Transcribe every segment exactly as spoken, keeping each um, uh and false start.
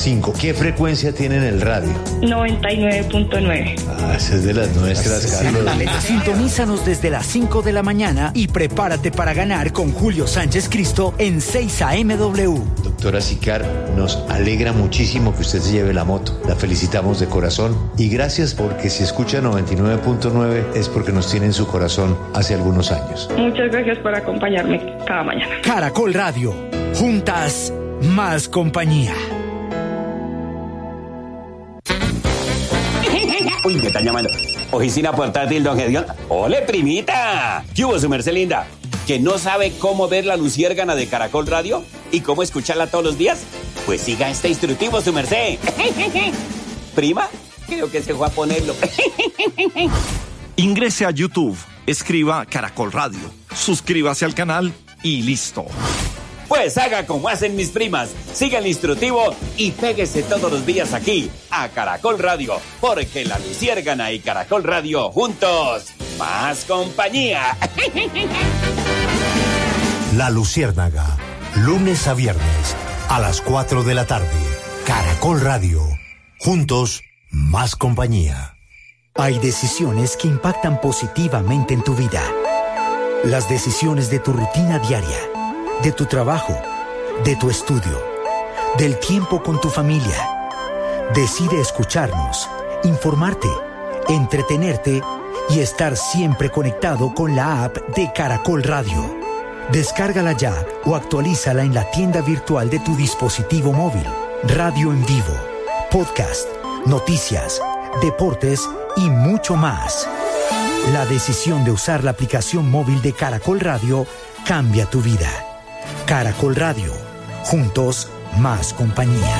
cinco. ¿Qué frecuencia tiene en el radio? noventa y nueve punto nueve. Ah, esa es de las nuestras, Carlos. Sintonízanos desde las cinco de la mañana y prepárate para ganar con Julio Sánchez Cristo en seis A M W. Doctora Sicar, nos alegra muchísimo que usted se lleve la moto. La felicitamos de corazón y gracias porque si escucha noventa y nueve punto nueve es porque nos tiene en su corazón hace algunos años. Muchas gracias por acompañarme cada mañana. Caracol Radio. Juntas, más compañía. Uy, me están llamando. Oficina portátil, don Gedión. ¡Ole, primita! ¿Qué hubo, su merced linda? ¿Que no sabe cómo ver la luciérgana de Caracol Radio? ¿Y cómo escucharla todos los días? Pues siga este instructivo, su merced. ¿Prima? Creo que se fue a ponerlo. Ingrese a YouTube, escriba Caracol Radio, suscríbase al canal y listo. Pues haga como hacen mis primas, siga el instructivo y péguese todos los días aquí, a Caracol Radio, porque la luciérgana y Caracol Radio juntos, más compañía. La Luciérnaga, lunes a viernes, a las cuatro de la tarde. Caracol Radio, juntos, más compañía. Hay decisiones que impactan positivamente en tu vida. Las decisiones de tu rutina diaria, de tu trabajo, de tu estudio, del tiempo con tu familia. Decide escucharnos, informarte, entretenerte y estar siempre conectado con la app de Caracol Radio. Descárgala ya o actualízala en la tienda virtual de tu dispositivo móvil. Radio en vivo, podcast, noticias, deportes y mucho más. La decisión de usar la aplicación móvil de Caracol Radio cambia tu vida. Caracol Radio, juntos, más compañía.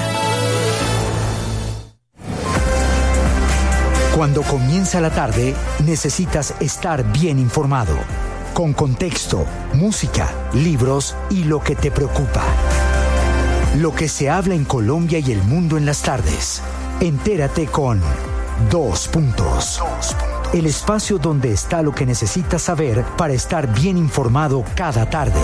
Cuando comienza la tarde, necesitas estar bien informado, con contexto, música, libros y lo que te preocupa. Lo que se habla en Colombia y el mundo en las tardes. Entérate con Dos Puntos. El espacio donde está lo que necesitas saber para estar bien informado cada tarde.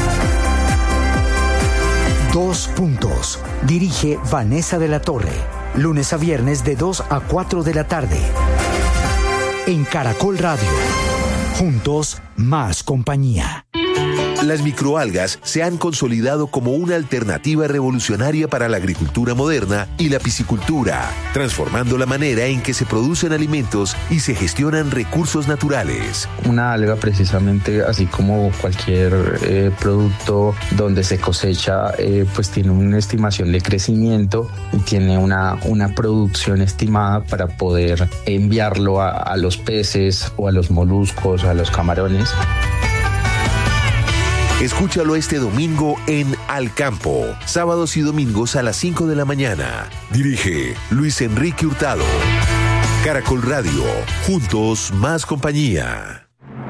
Dos Puntos. Dirige Vanessa de la Torre. Lunes a viernes de dos a cuatro de la tarde. En Caracol Radio. Juntos, más compañía. Las microalgas se han consolidado como una alternativa revolucionaria para la agricultura moderna y la piscicultura, transformando la manera en que se producen alimentos y se gestionan recursos naturales. Una alga, precisamente, así como cualquier eh, producto donde se cosecha, eh, pues tiene una estimación de crecimiento y tiene una, una producción estimada para poder enviarlo a, a los peces o a los moluscos, a los camarones. Escúchalo este domingo en Al Campo, sábados y domingos a las cinco de la mañana. Dirige Luis Enrique Hurtado. Caracol Radio, juntos, más compañía.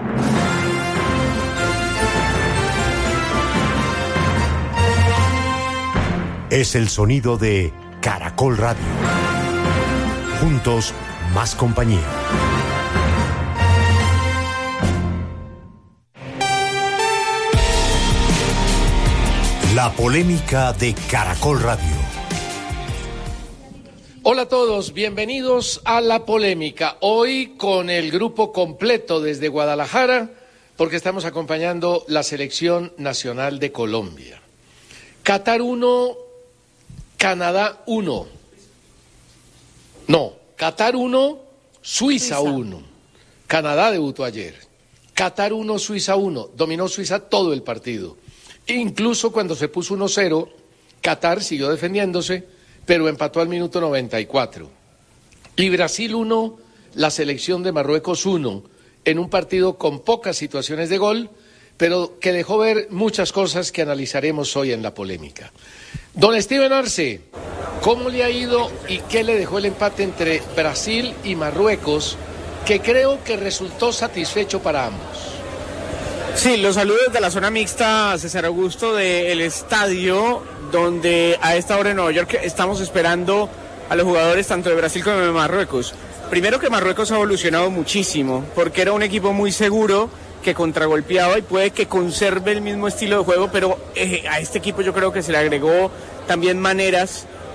Es el sonido de Caracol Radio. Juntos, más compañía. La polémica de Caracol Radio. Hola a todos, bienvenidos a La Polémica. Hoy con el grupo completo desde Guadalajara, porque estamos acompañando la selección nacional de Colombia. Qatar uno, Canadá uno. No, Qatar uno, Suiza uno. Canadá debutó ayer. Qatar uno, Suiza uno. Dominó Suiza todo el partido. Incluso cuando se puso uno cero, Qatar siguió defendiéndose, pero empató al minuto noventa y cuatro. Y Brasil uno, la selección de Marruecos uno, en un partido con pocas situaciones de gol, pero que dejó ver muchas cosas que analizaremos hoy en La Polémica. Don Steven Arce, ¿cómo le ha ido y qué le dejó el empate entre Brasil y Marruecos, que creo que resultó satisfecho para ambos? Sí, los saludos de la zona mixta, César Augusto, del estadio, donde a esta hora en Nueva York estamos esperando a los jugadores tanto de Brasil como de Marruecos. Primero que Marruecos ha evolucionado muchísimo, porque era un equipo muy seguro, que contragolpeaba y puede que conserve el mismo estilo de juego, pero eh, a este equipo yo creo que se le agregó también maneras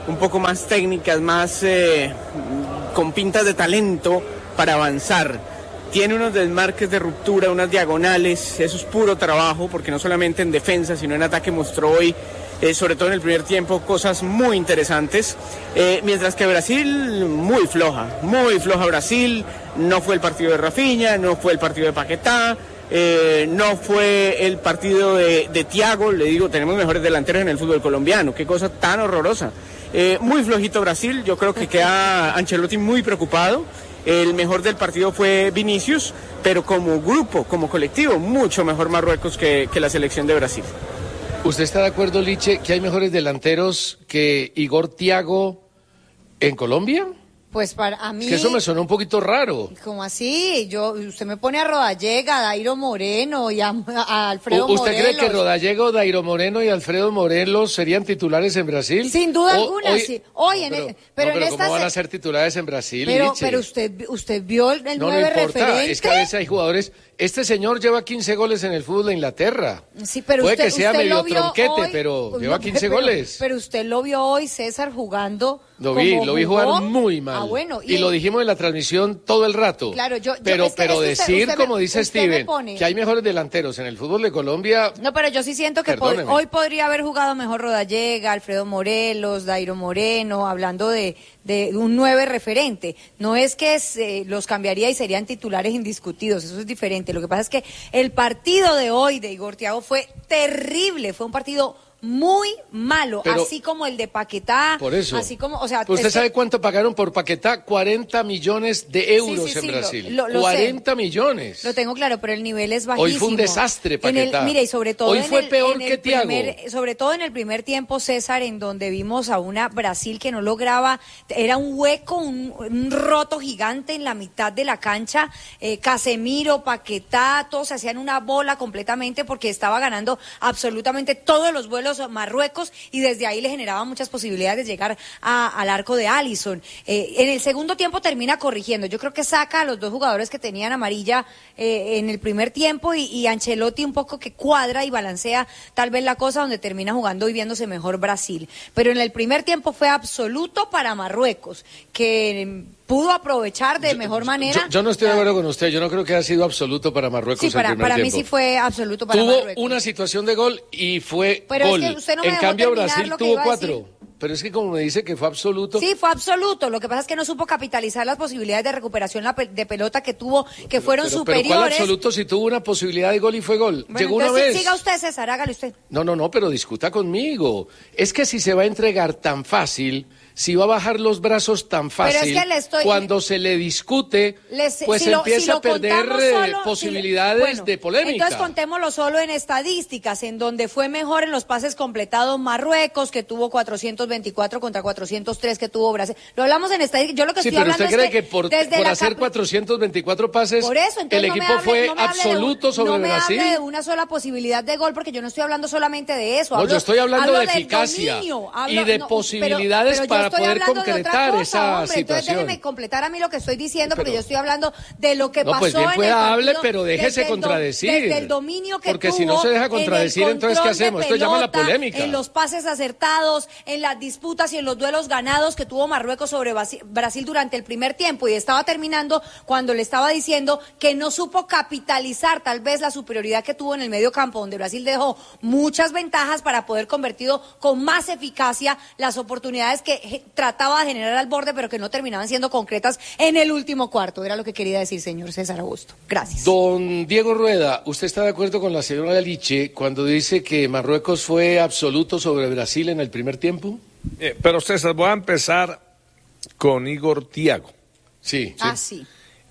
un poco más técnicas, más eh, con pintas de talento para avanzar. Tiene unos desmarques de ruptura, unas diagonales, eso es puro trabajo, porque no solamente en defensa, sino en ataque mostró hoy, eh, sobre todo en el primer tiempo, cosas muy interesantes. Eh, mientras que Brasil, muy floja, muy floja Brasil, no fue el partido de Rafinha, no fue el partido de Paquetá, eh, no fue el partido de, de Thiago, le digo, tenemos mejores delanteros en el fútbol colombiano, qué cosa tan horrorosa. Eh, muy flojito Brasil, yo creo que queda Ancelotti muy preocupado. El mejor del partido fue Vinicius, pero como grupo, como colectivo, mucho mejor Marruecos que, que la selección de Brasil. ¿Usted está de acuerdo, Liche, que hay mejores delanteros que Igor Thiago en Colombia? Pues para a mí... Es que eso me sonó un poquito raro. ¿Cómo así? Yo, usted me pone a Rodallega, a Dairo Moreno y a, a Alfredo ¿Usted Morelos. cree que Rodallega, Dairo Moreno y Alfredo Morelos serían titulares en Brasil? Sin duda o, alguna, hoy, sí. Hoy en pero, el, pero no, pero en ¿cómo esta van se... a ser titulares en Brasil, Pero, Liche? pero usted, usted vio el, el no, nueve no importa, referente. es que a veces hay jugadores... Este señor lleva quince goles en el fútbol de Inglaterra. Sí, pero Puede usted, que sea usted medio lo vio tronquete, hoy, pero no, lleva quince pero, goles. Pero usted lo vio hoy, César, jugando. Lo vi, como lo vi jugó. jugar muy mal. Ah, bueno, y, y lo dijimos en la transmisión todo el rato. Claro, yo, yo pero es que pero es que decir, usted, usted como me, dice usted me Steven, pone... que hay mejores delanteros en el fútbol de Colombia. No, pero yo sí siento que pod- Perdóneme. hoy podría haber jugado mejor Rodallega, Alfredo Morelos, Dairo Moreno, hablando de, de un nueve referente. No es que se, los cambiaría y serían titulares indiscutidos, eso es diferente. Lo que pasa es que el partido de hoy de Igor Thiago fue terrible, fue un partido muy malo, Pero, así como el de Paquetá, por eso. así como, o sea, ¿Usted es que- sabe cuánto pagaron por Paquetá? cuarenta millones de euros Sí, sí, en sí, Brasil. lo- lo- lo cuarenta sé. millones. Lo tengo claro, pero el nivel es bajísimo. Hoy fue un desastre, En el- Paquetá. mire, y sobre todo Hoy en fue el- peor en el que Thiago. primer- sobre todo en el primer tiempo, César, en donde vimos a una Brasil que no lograba, era un hueco, un, un roto gigante en la mitad de la cancha. Eh, Casemiro, Paquetá, todos se hacían una bola completamente porque estaba ganando absolutamente todos los vuelos a Marruecos y desde ahí le generaba muchas posibilidades de llegar a- al arco de Alisson. Eh, en el segundo tiempo termina corrigiendo. Yo creo que saca a los dos jugadores que tenían amarilla eh, en el primer tiempo y, y Ancelotti un poco que cuadra y balancea tal vez la cosa donde termina jugando y viéndose mejor Brasil. Pero en el primer tiempo fue absoluto para Marruecos, que eh, pudo aprovechar de mejor manera. Yo, yo no estoy de acuerdo con usted, yo no creo que haya sido absoluto para Marruecos Sí, el para, primer para mí tiempo. sí fue absoluto para Tuvo Marruecos. una situación de gol y fue Pero es gol. que usted no me en dejó cambio, terminar Brasil lo que tuvo iba a cuatro. decir. Pero es que como me dice que fue absoluto... Sí, fue absoluto. Lo que pasa es que no supo capitalizar las posibilidades de recuperación la pe- de pelota que tuvo, que fueron pero, superiores. Pero ¿cuál absoluto si tuvo una posibilidad de gol y fue gol? Bueno, Llegó una entonces, vez. siga usted, César, hágale usted. No, no, no, pero discuta conmigo. Es que si se va a entregar tan fácil, si va a bajar los brazos tan Pero es fácil, que le estoy- cuando se le discute, Les- pues si lo- empieza si lo a perder contamos eh, solo- posibilidades si le- bueno, de polémica. Entonces contémoslo solo en estadísticas, en donde fue mejor en los pases completados Marruecos, que tuvo cuatrocientos veinticuatro contra cuatrocientos tres que tuvo Brasil. Lo hablamos en estadísticas. Yo lo que Sí, estoy pero hablando usted es cree que, por, desde por la hacer cap- cuatrocientos veinticuatro pases, Por eso, entonces el no me equipo hable- fue no me hable de absoluto un- sobre no me Brasil. hable de una sola posibilidad de gol, porque yo no estoy hablando solamente de eso. No, hablo- yo estoy hablando hablo de del eficacia dominio, y hablo- de no, posibilidades pero- pero yo para estoy poder hablando de otra concretar cosa, esa hombre. Entonces situación. déjeme completar a mí lo que estoy diciendo, porque Pero- yo estoy hablando de lo que No, pasó pues bien en pueda el hable, partido, pero déjese desde el do- contradecir. Desde el dominio que Porque tuvo si no se deja en el contradecir, entonces, ¿qué control de hacemos? Esto llama la pelota, polémica. En los pases acertados, en las disputas y en los duelos ganados que tuvo Marruecos sobre Basi- Brasil durante el primer tiempo, y estaba terminando cuando le estaba diciendo que no supo capitalizar tal vez la superioridad que tuvo en el medio campo, donde Brasil dejó muchas ventajas para poder convertido con más eficacia las oportunidades que je- trataba de generar al borde, pero que no terminaban siendo concretas en el último cuarto. Era lo que quería decir, señor César Augusto. Gracias. Don Diego Rueda, ¿usted está de acuerdo con la señora Liche cuando dice que Marruecos fue absoluto sobre Brasil en el primer tiempo? Eh, pero César, voy a empezar con Igor Thiago. Sí. Ah, sí.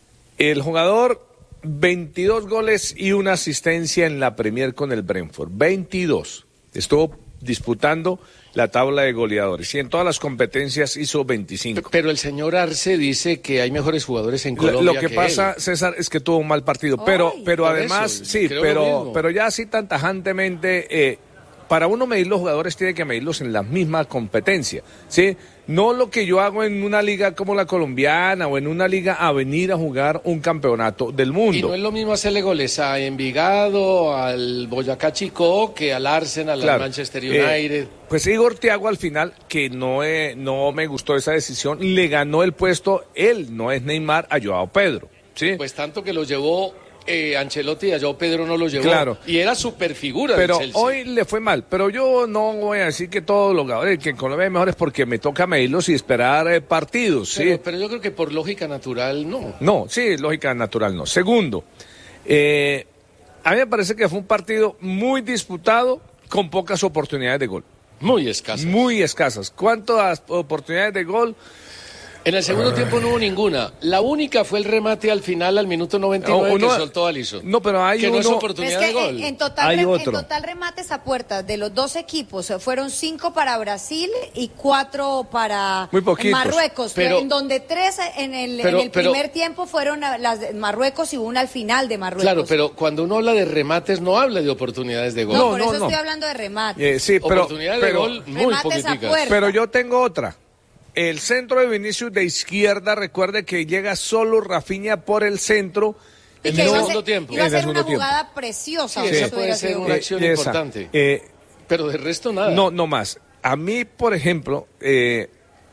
El jugador, veintidós goles y una asistencia en la Premier con el Brentford. veintidós. Estuvo disputando la tabla de goleadores y en todas las competencias hizo veinticinco. Pero el señor Arce dice que hay mejores jugadores en Lo- Colombia Lo que, que pasa, él. César, es que tuvo un mal partido, pero, Ay. pero Por además, eso, sí, creo lo pero, mismo. pero ya así tan tajantemente, eh, para uno medir los jugadores tiene que medirlos en la misma competencia, ¿sí? No lo que yo hago en una liga como la colombiana o en una liga a venir a jugar un campeonato del mundo. Y no es lo mismo hacerle goles a Envigado, al Boyacá Chicó, que al Arsenal, claro, al Manchester United. Eh, pues Igor Thiago al final, que no, eh, no me gustó esa decisión, le ganó el puesto, él no es Neymar, a Joao Pedro, ¿sí? Pues tanto que lo llevó eh, Ancelotti y a Joao Pedro no lo llevó. Claro. Y era super figura pero del Chelsea. Hoy le fue mal, pero yo no voy a decir que todos los jugadores que en Colombia es mejores porque me toca medirlos y esperar eh, partidos, ¿sí? Pero, pero yo creo que por lógica natural no. No, sí, lógica natural no. Segundo, eh, a mí me parece que fue un partido muy disputado con pocas oportunidades de gol. Muy escasas. Muy escasas. ¿Cuántas oportunidades de gol? En el segundo tiempo no hubo ninguna. La única fue el remate al final, al minuto noventa y nueve, uno, que soltó Alisson. No, pero hay que uno... no es oportunidad es que de gol. En, en, total, hay en otro. total remates a puertas de los dos equipos fueron cinco para Brasil y cuatro para Marruecos. Pero, en donde tres en el, pero, en el pero, primer tiempo fueron las de Marruecos y una al final de Marruecos. Claro, pero cuando uno habla de remates no habla de oportunidades de gol. No, por no, eso no. estoy hablando de remates. Eh, sí, pero, oportunidades pero, de gol muy poquiticas. Pero yo tengo otra. El centro de Vinicius de izquierda, recuerde que llega solo Rafinha por el centro. Y en que el iba segundo a ser, tiempo. Iba a ser en el una segundo jugada tiempo. preciosa. Sí, o sea, esa puede ser sido. una acción eh, importante. Eh, pero de resto nada. No, no más. A mí, por ejemplo, eh,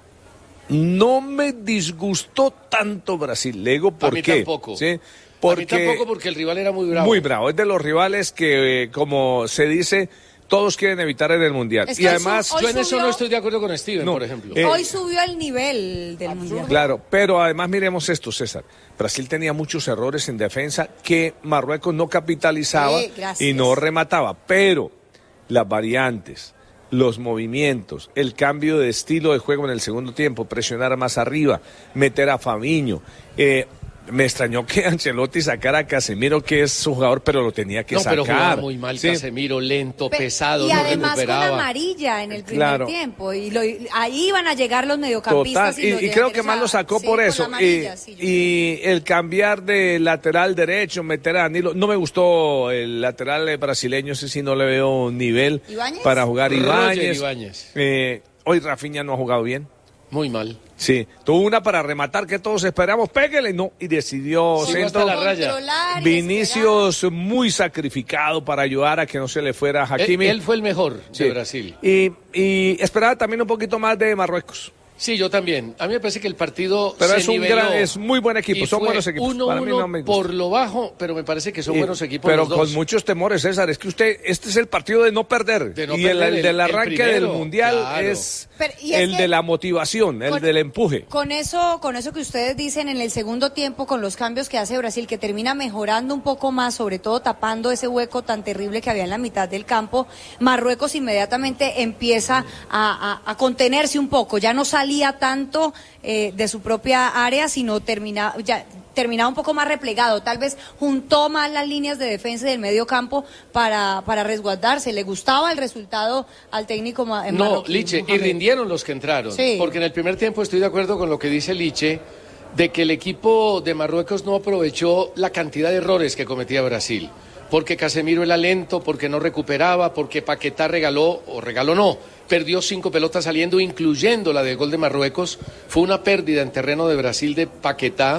no me disgustó tanto Brasil. Le digo por a mí qué. tampoco. ¿Sí? Porque, a mí tampoco porque el rival era muy bravo. Muy bravo. Es de los rivales que, eh, como se dice, todos quieren evitar en el Mundial. Es que y hoy además... su- hoy Yo en eso subió- no estoy de acuerdo con Steven, No, por ejemplo. eh, Hoy subió el nivel del Mundial. Claro, pero además miremos esto, César. Brasil tenía muchos errores en defensa que Marruecos no capitalizaba Sí, gracias. y no remataba. Pero las variantes, los movimientos, el cambio de estilo de juego en el segundo tiempo, presionar más arriba, meter a Fabinho, eh, me extrañó que Ancelotti sacara a Casemiro, que es su jugador, pero lo tenía que no, sacar. pero jugaba muy mal Sí. Casemiro, lento, Pe- pesado, y no además con recuperaba. amarilla en el primer Claro. tiempo y lo- ahí iban a llegar los mediocampistas. Total, y, los y creo que delanteros más lo a- sacó sí, por la eso. amarilla, y, sí, yo- y el cambiar de lateral derecho, meter a Danilo, no me gustó el lateral brasileño, ese sí no le veo nivel ¿Ibáñez? para jugar. Roger Ibáñez. Ibáñez. Eh, hoy Rafinha no ha jugado bien. Muy mal. Sí, tuvo una para rematar que todos esperamos, péguele, no, y decidió Sí, centro. hasta la raya. Controlar y Vinicius muy sacrificado para ayudar a que no se le fuera a Hakimi. Él, él fue el mejor Sí. de Brasil. Y, y esperaba también un poquito más de Marruecos. Sí, yo también. A mí me parece que el partido Pero se es un niveló gran, es muy buen equipo, y son fue buenos equipos. uno, Para mí uno no me gusta. por lo bajo, pero me parece que son Y- buenos equipos pero los dos. con muchos temores, César, es que usted, este es el partido de no perder. De no y el, perder, el el- del el arranque primero, del Mundial claro. es Pero- y es el que- de la motivación, el con- del empuje. Con eso, con eso que ustedes dicen en el segundo tiempo, con los cambios que hace Brasil, que termina mejorando un poco más, sobre todo tapando ese hueco tan terrible que había en la mitad del campo, Marruecos inmediatamente empieza a, a- a contenerse un poco, ya no salía tanto eh, de su propia área, sino termina, ya, terminaba un poco más replegado, tal vez juntó más las líneas de defensa del medio campo para, para resguardarse. ¿Le gustaba el resultado al técnico ma- No, marroquí, Liche, y Mohamed? rindieron los que entraron. Sí. Porque en el primer tiempo estoy de acuerdo con lo que dice Liche, de que el equipo de Marruecos no aprovechó la cantidad de errores que cometía Brasil. Porque Casemiro era lento, porque no recuperaba, porque Paquetá regaló, o regaló no, perdió cinco pelotas saliendo, incluyendo la del gol de Marruecos. Fue una pérdida en terreno de Brasil de Paquetá.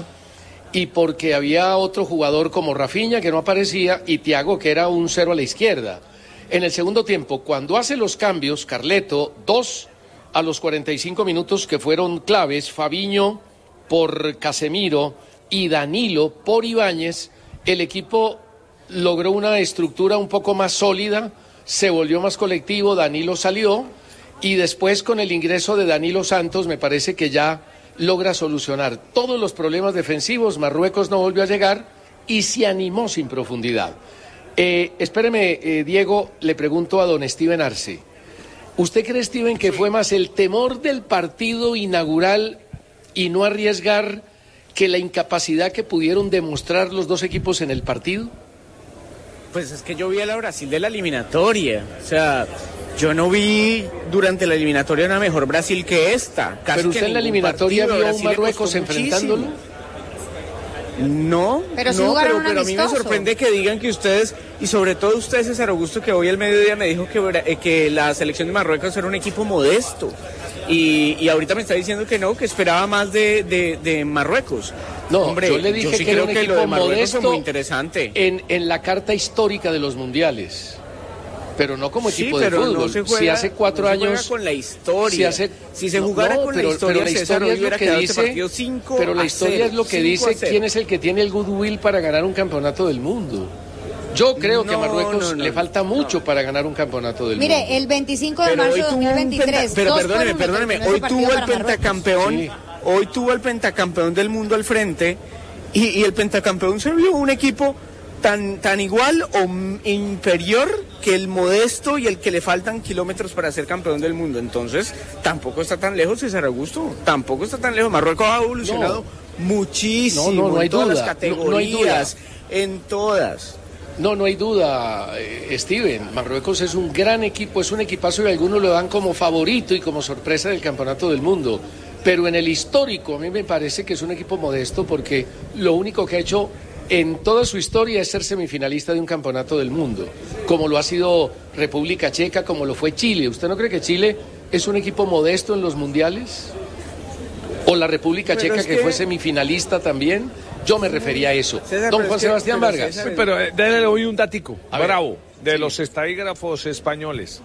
Y porque había otro jugador como Rafinha que no aparecía y Thiago que era un cero a la izquierda. En el segundo tiempo, cuando hace los cambios, Carleto, dos a los cuarenta y cinco minutos que fueron claves, Fabinho por Casemiro y Danilo por Ibáñez, el equipo logró una estructura un poco más sólida, se volvió más colectivo, Danilo salió y después con el ingreso de Danilo Santos me parece que ya logra solucionar todos los problemas defensivos. Marruecos no volvió a llegar y se animó sin profundidad. Eh, espéreme, eh, Diego, le pregunto a don Steven Arce. ¿Usted cree, Steven, que fue más el temor del partido inaugural y no arriesgar que la incapacidad que pudieron demostrar los dos equipos en el partido? Pues es que yo vi a la Brasil de la eliminatoria. O sea, yo no vi durante la eliminatoria una mejor Brasil que esta. Casi Pero que usted en la ningún eliminatoria partido. vio a un Brasil le Marruecos costó enfrentándolo. muchísimo. No, pero, si no, pero, un pero a mí me sorprende que digan que ustedes, y sobre todo usted, César Augusto, que hoy al mediodía me dijo que, eh, que la selección de Marruecos era un equipo modesto. Y, y ahorita me está diciendo que no, que esperaba más de, de, de Marruecos. No, hombre, yo le dije yo sí que era creo un que equipo lo de Marruecos modesto fue muy interesante. En, en la carta histórica de los mundiales. Pero no como equipo sí, de pero fútbol. No se juega, si hace cuatro no se años. Juega con la historia. Si, hace, si se jugara no, con pero, la historia, pero la César historia es lo que dice. cinco pero la a historia cero, es lo que dice quién es el que tiene el goodwill para ganar un campeonato del mundo. Yo creo no, que a Marruecos no, no, le falta mucho no. para ganar un campeonato del Mire, mundo. el veinticinco de pero marzo de dos mil veintitrés. Penta, pero perdóneme, perdóneme, hoy tuvo el pentacampeón, sí. hoy tuvo el pentacampeón del mundo al frente y, y el pentacampeón se vio un equipo tan, tan igual o inferior que el modesto y el que le faltan kilómetros para ser campeón del mundo. Entonces, tampoco está tan lejos César Augusto, tampoco está tan lejos. Marruecos ha evolucionado no. muchísimo no, no, no hay en todas duda. las categorías, no, no hay duda. en todas. No, no hay duda, eh, Steven. Marruecos es un gran equipo, es un equipazo y algunos lo dan como favorito y como sorpresa del campeonato del mundo. Pero en el histórico a mí me parece que es un equipo modesto porque lo único que ha hecho en toda su historia es ser semifinalista de un campeonato del mundo, como lo ha sido República Checa, como lo fue Chile. ¿Usted no cree que Chile es un equipo modesto en los mundiales? ¿O la República Pero Checa es que... que fue semifinalista también? Yo me refería a eso. César, Don Juan es que, Sebastián pero Vargas. César, Sí, pero eh, déle hoy un datico, A ver, bravo, de sí. los estadígrafos españoles.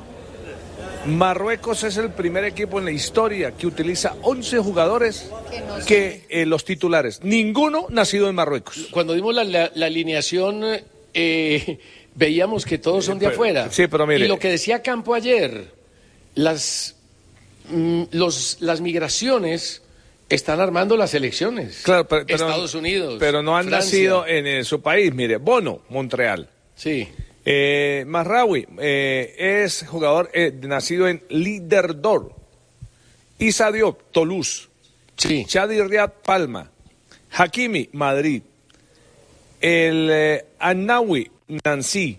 Marruecos es el primer equipo en la historia que utiliza once jugadores Que no que eh, los titulares. Ninguno nacido en Marruecos. Cuando dimos la, la, la alineación, eh, veíamos que todos son de Pero- afuera. sí, pero mire. Y lo que decía Campo ayer, las, mm, los, las migraciones están armando las elecciones. Claro, pero, pero- Estados Unidos. Pero no han Francia. nacido en eh, su país. Mire, Bono, Montreal. Sí. Eh, Mazraoui eh, es jugador eh, nacido en Liderdor. Issa Diop, Toulouse. Sí. Chadi Riad, Palma. Hakimi, Madrid. El eh, Annaoui, Nancy.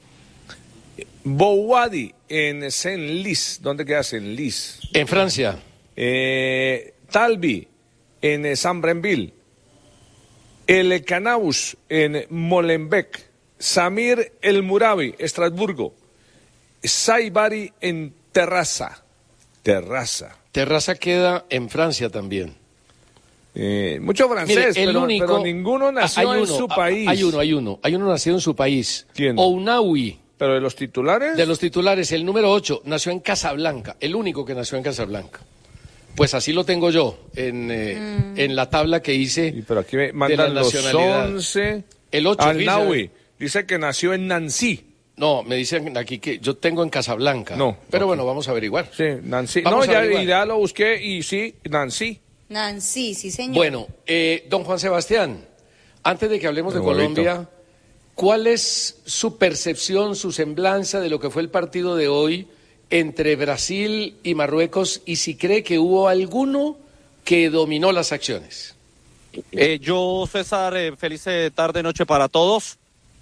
Bouwadi en Saint-Lys. ¿Dónde queda Saint-Lys? En Francia. Eh, Talbi en eh, Saint-Brenville. El Canaus en Molenbeek. Samir El Murabi, Estrasburgo. Saibari en Terrassa. Terrassa. Terraza queda en Francia también. Eh, mucho francés, Mire, el pero, único, pero ninguno nació hay en uno, su a- país. Hay uno, hay uno. Hay uno nacido en su país. ¿Quién? Ounaoui. ¿Pero de los titulares? De los titulares, el número ocho, nació en Casablanca, el único que nació en Casablanca. Pues así lo tengo yo, en, eh, Mm. en la tabla que hice Sí, pero aquí me de la mandan los nacionalidad. once. El ocho, Al-Nawi dice que nació en Nancy. No, me dicen aquí que yo tengo en Casablanca. No, Pero ok. bueno, vamos a averiguar. Sí, Nancy. Vamos no, a ya, averiguar. y ya lo busqué y sí, Nancy. Nancy, sí, señor. Bueno, eh, don Juan Sebastián, antes de que hablemos de Muy bonito. Colombia, ¿cuál es su percepción, su semblanza de lo que fue el partido de hoy entre Brasil y Marruecos y si cree que hubo alguno que dominó las acciones? Eh, yo, César, eh, feliz eh, tarde, noche para todos.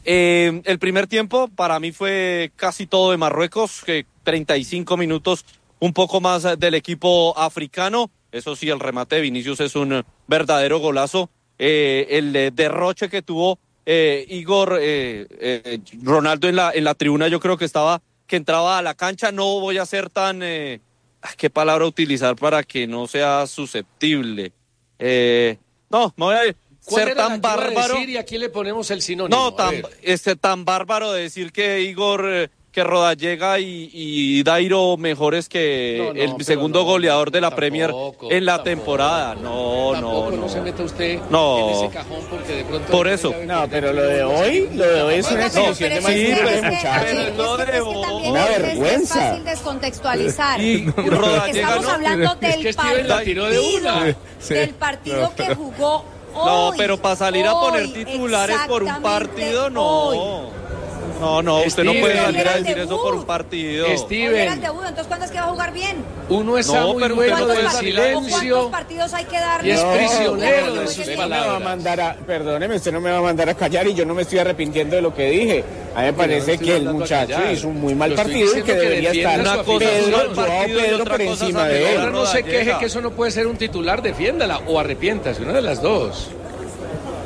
Eh, el primer tiempo para mí fue casi todo de Marruecos, que treinta y cinco minutos, un poco más eh, del equipo africano. Eso sí, el remate de Vinicius es un eh, verdadero golazo. Eh, el eh, derroche que tuvo eh, Igor eh, eh, Ronaldo en la, en la tribuna, yo creo que estaba, que entraba a la cancha. No voy a ser tan, eh, ¿qué palabra utilizar para que no sea susceptible? Eh, no, me voy a ¿Cuál ser era la tan que iba a bárbaro. decir y aquí le ponemos el sinónimo? No, A tan, ver. este, tan bárbaro de decir que Igor, eh, que Rodallega y, y Dairo mejores que No, no, el pero segundo no, goleador de la tampoco, Premier en la tampoco. temporada. No, Tampoco no, no, no. se meta usted No. en ese cajón porque de pronto... Por eso. No, pero lo de hoy, lo de hoy es una Oiga, pero- exhibición pero de mal es que- nivel, es que- muchachos. es que- es que- Lo de es que hoy. también Una es- es vergüenza. fácil descontextualizar. Y Rodallega Estamos no. hablando Es del que Steven la tiró de una. partido, Sí. del partido que jugó No, hoy. pero para salir a poner hoy, titulares por un exactamente partido, hoy. no. No, no, usted no Steven. puede salir a Era el decir eso debut. por un partido. Hoy era el Steven, debut, entonces ¿cuándo es que va a jugar bien? uno está No, muy pero bueno ¿cuántos del partidos- o ¿Cuántos silencio partidos hay que darle? y es No, prisionero no, de no, sus usted no me va a palabras. mandar a, perdóneme, usted no me va a mandar a callar y yo no me estoy arrepintiendo de lo que dije. A mí me no parece estoy que el mandando a muchacho callar. hizo un muy mal Lo estoy partido y diciendo que que debería defienda estar su Una cosa es Pedro, el Joao partido y Pedro otra por cosa es encima a de mejor él. Ahora no se Rodallega. queje que eso no puede ser un titular, defiéndala o arrepiéntase, una de las dos.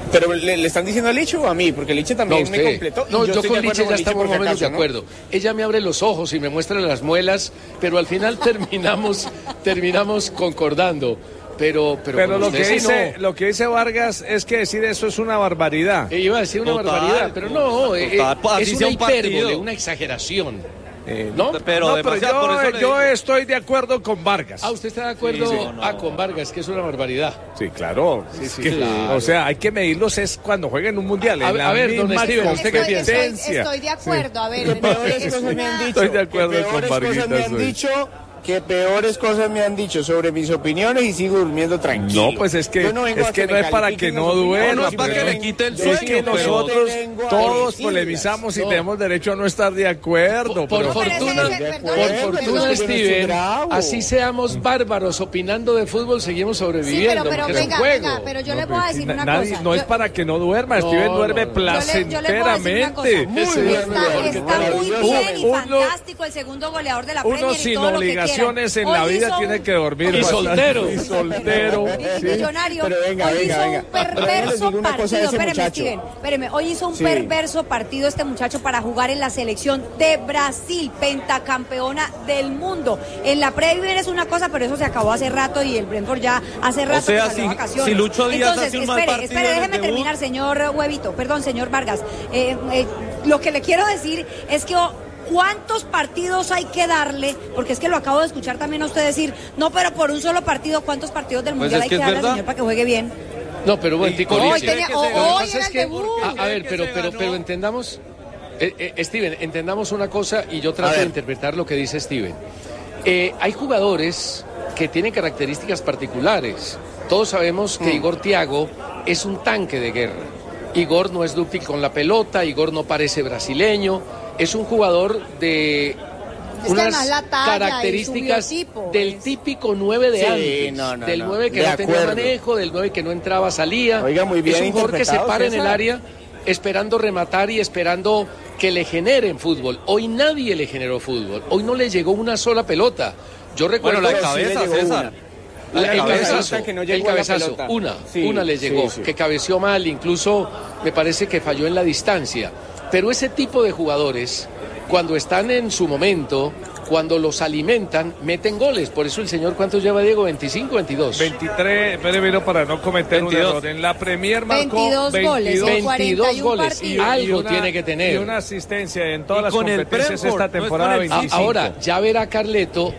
Pero le, le están diciendo a Licho o a mí, porque Licho también no, me completó. No, yo, yo con Licho ya con estamos más o menos de ¿no? acuerdo. Ella me abre los ojos y me muestra las muelas, pero al final terminamos, terminamos concordando. Pero, pero, pero lo, que sí dice, no. lo que dice Vargas es que decir eso es una barbaridad. Eh, iba a decir una Total, barbaridad, pero no, eh, total, es una un hipérbole, partido. una exageración. Eh, ¿No? Pero, no, pero demasiado, por eso yo, le yo digo. estoy de acuerdo con Vargas. Ah, ¿usted está de acuerdo? Sí, sí, no, no. Ah, con Vargas, que es una barbaridad. Sí, claro. Sí, Es sí, que, claro. O sea, hay que medirlos es cuando jueguen un mundial. A- en la a ver, don misma Steven, ¿usted qué Estoy, piensa? estoy, competencia. estoy de acuerdo, a ver. Que es- peores es cosas me una- han dicho. Estoy de acuerdo que con peores cosas Varguitas me han hoy. dicho, que peores cosas me han dicho sobre mis opiniones y sigo durmiendo tranquilo. No, pues es que, Yo no vengo es a que me no es para califiquen que las no opiniones, duerma. No, no es para pero que le quite el es sueño, que pero- nosotros vengo a todos decirlas. polemizamos y No. tenemos derecho a no estar de acuerdo. Por, por pero- fortuna, ese- ese- por perdón, fortuna, perdón. Steven, Bravo. así seamos bárbaros opinando de fútbol, seguimos Sí, sobreviviendo, pero, pero porque venga, es un juego. venga, pero yo No, le voy a pues, decir na- una nadie- cosa. No es Yo- para que no duerma. No, Steven no, duerme no. Yo le- yo le puedo decir una placenteramente. cosa. Muy bien, Está, porque está muy maravilloso. bien y Uno- fantástico el segundo goleador de la Uno Premier y sin todo lo que obligaciones quieran. en la Hoy vida hizo tiene un- que dormir. Y bastante. soltero. Y soltero. sí. Millonario. Pero venga, hoy venga, hizo venga. un Pero yo les perverso digo una cosa de partido. ese Espéreme, muchacho. Steven, espéreme. Hoy hizo un Sí. perverso partido este muchacho para jugar en la selección de Brasil, pentacampeona del mundo. En la Premier es una cosa, pero eso se acabó hace rato y el Brentford ya hace rato sea, que salió si- de vacaciones. si Lucho Díaz Entonces, hace un mal espere, partido espere, en el déjeme debut. terminar, señor Huevito. Perdón, señor Vargas. Eh, eh, lo que le quiero decir es que oh, ¿cuántos partidos hay que darle? Porque es que lo acabo de escuchar también a usted decir, no, pero por un solo partido, ¿cuántos partidos del Pues Mundial es hay que que es darle al verdad. señor para que juegue bien? No, pero bueno, Tico, Hoy Lichi. tenía- que o- se- Lo que hoy pasa era es el que, debut. a, a ver, que pero, se pero, ganó. pero entendamos, eh, eh, Steven, entendamos una cosa y yo trato de interpretar lo que dice Steven. Eh, hay jugadores que tienen características particulares. Todos sabemos que Igor Thiago es un tanque de guerra. Igor no es dúctil con la pelota, Igor no parece brasileño, es un jugador de que unas además la talla y su características biotipo del es- típico nueve de Sí, antes, no, no, del no. nueve que De no tenía acuerdo. manejo, del nueve que no entraba, salía. Oiga, muy bien es un jugador que se interpretado, para en el César. área esperando rematar y esperando que le generen fútbol. Hoy nadie le generó fútbol, hoy no le llegó una sola pelota. Yo recuerdo Bueno, la Pero sí le cabeza, llegó César. una. la- La el cabeza cabezazo, que no el llegó a la cabezazo, pelota. una, Sí, una le sí, llegó, sí. que cabeció mal, incluso me parece que falló en la distancia. Pero ese tipo de jugadores, cuando están en su momento, cuando los alimentan, meten goles. Por eso el señor, ¿cuántos lleva Diego? ¿veinticinco, veintidós? veintitrés, pero para no cometer un veintidós. error. En la Premier marcó veintidós goles, veintidós, en cuarenta y un goles. partidos. Y algo una- tiene que tener. Y una asistencia en todas Y las con el competencias Brentford, esta no es temporada. con el Ah, veinticinco. ahora, ya verá Carleto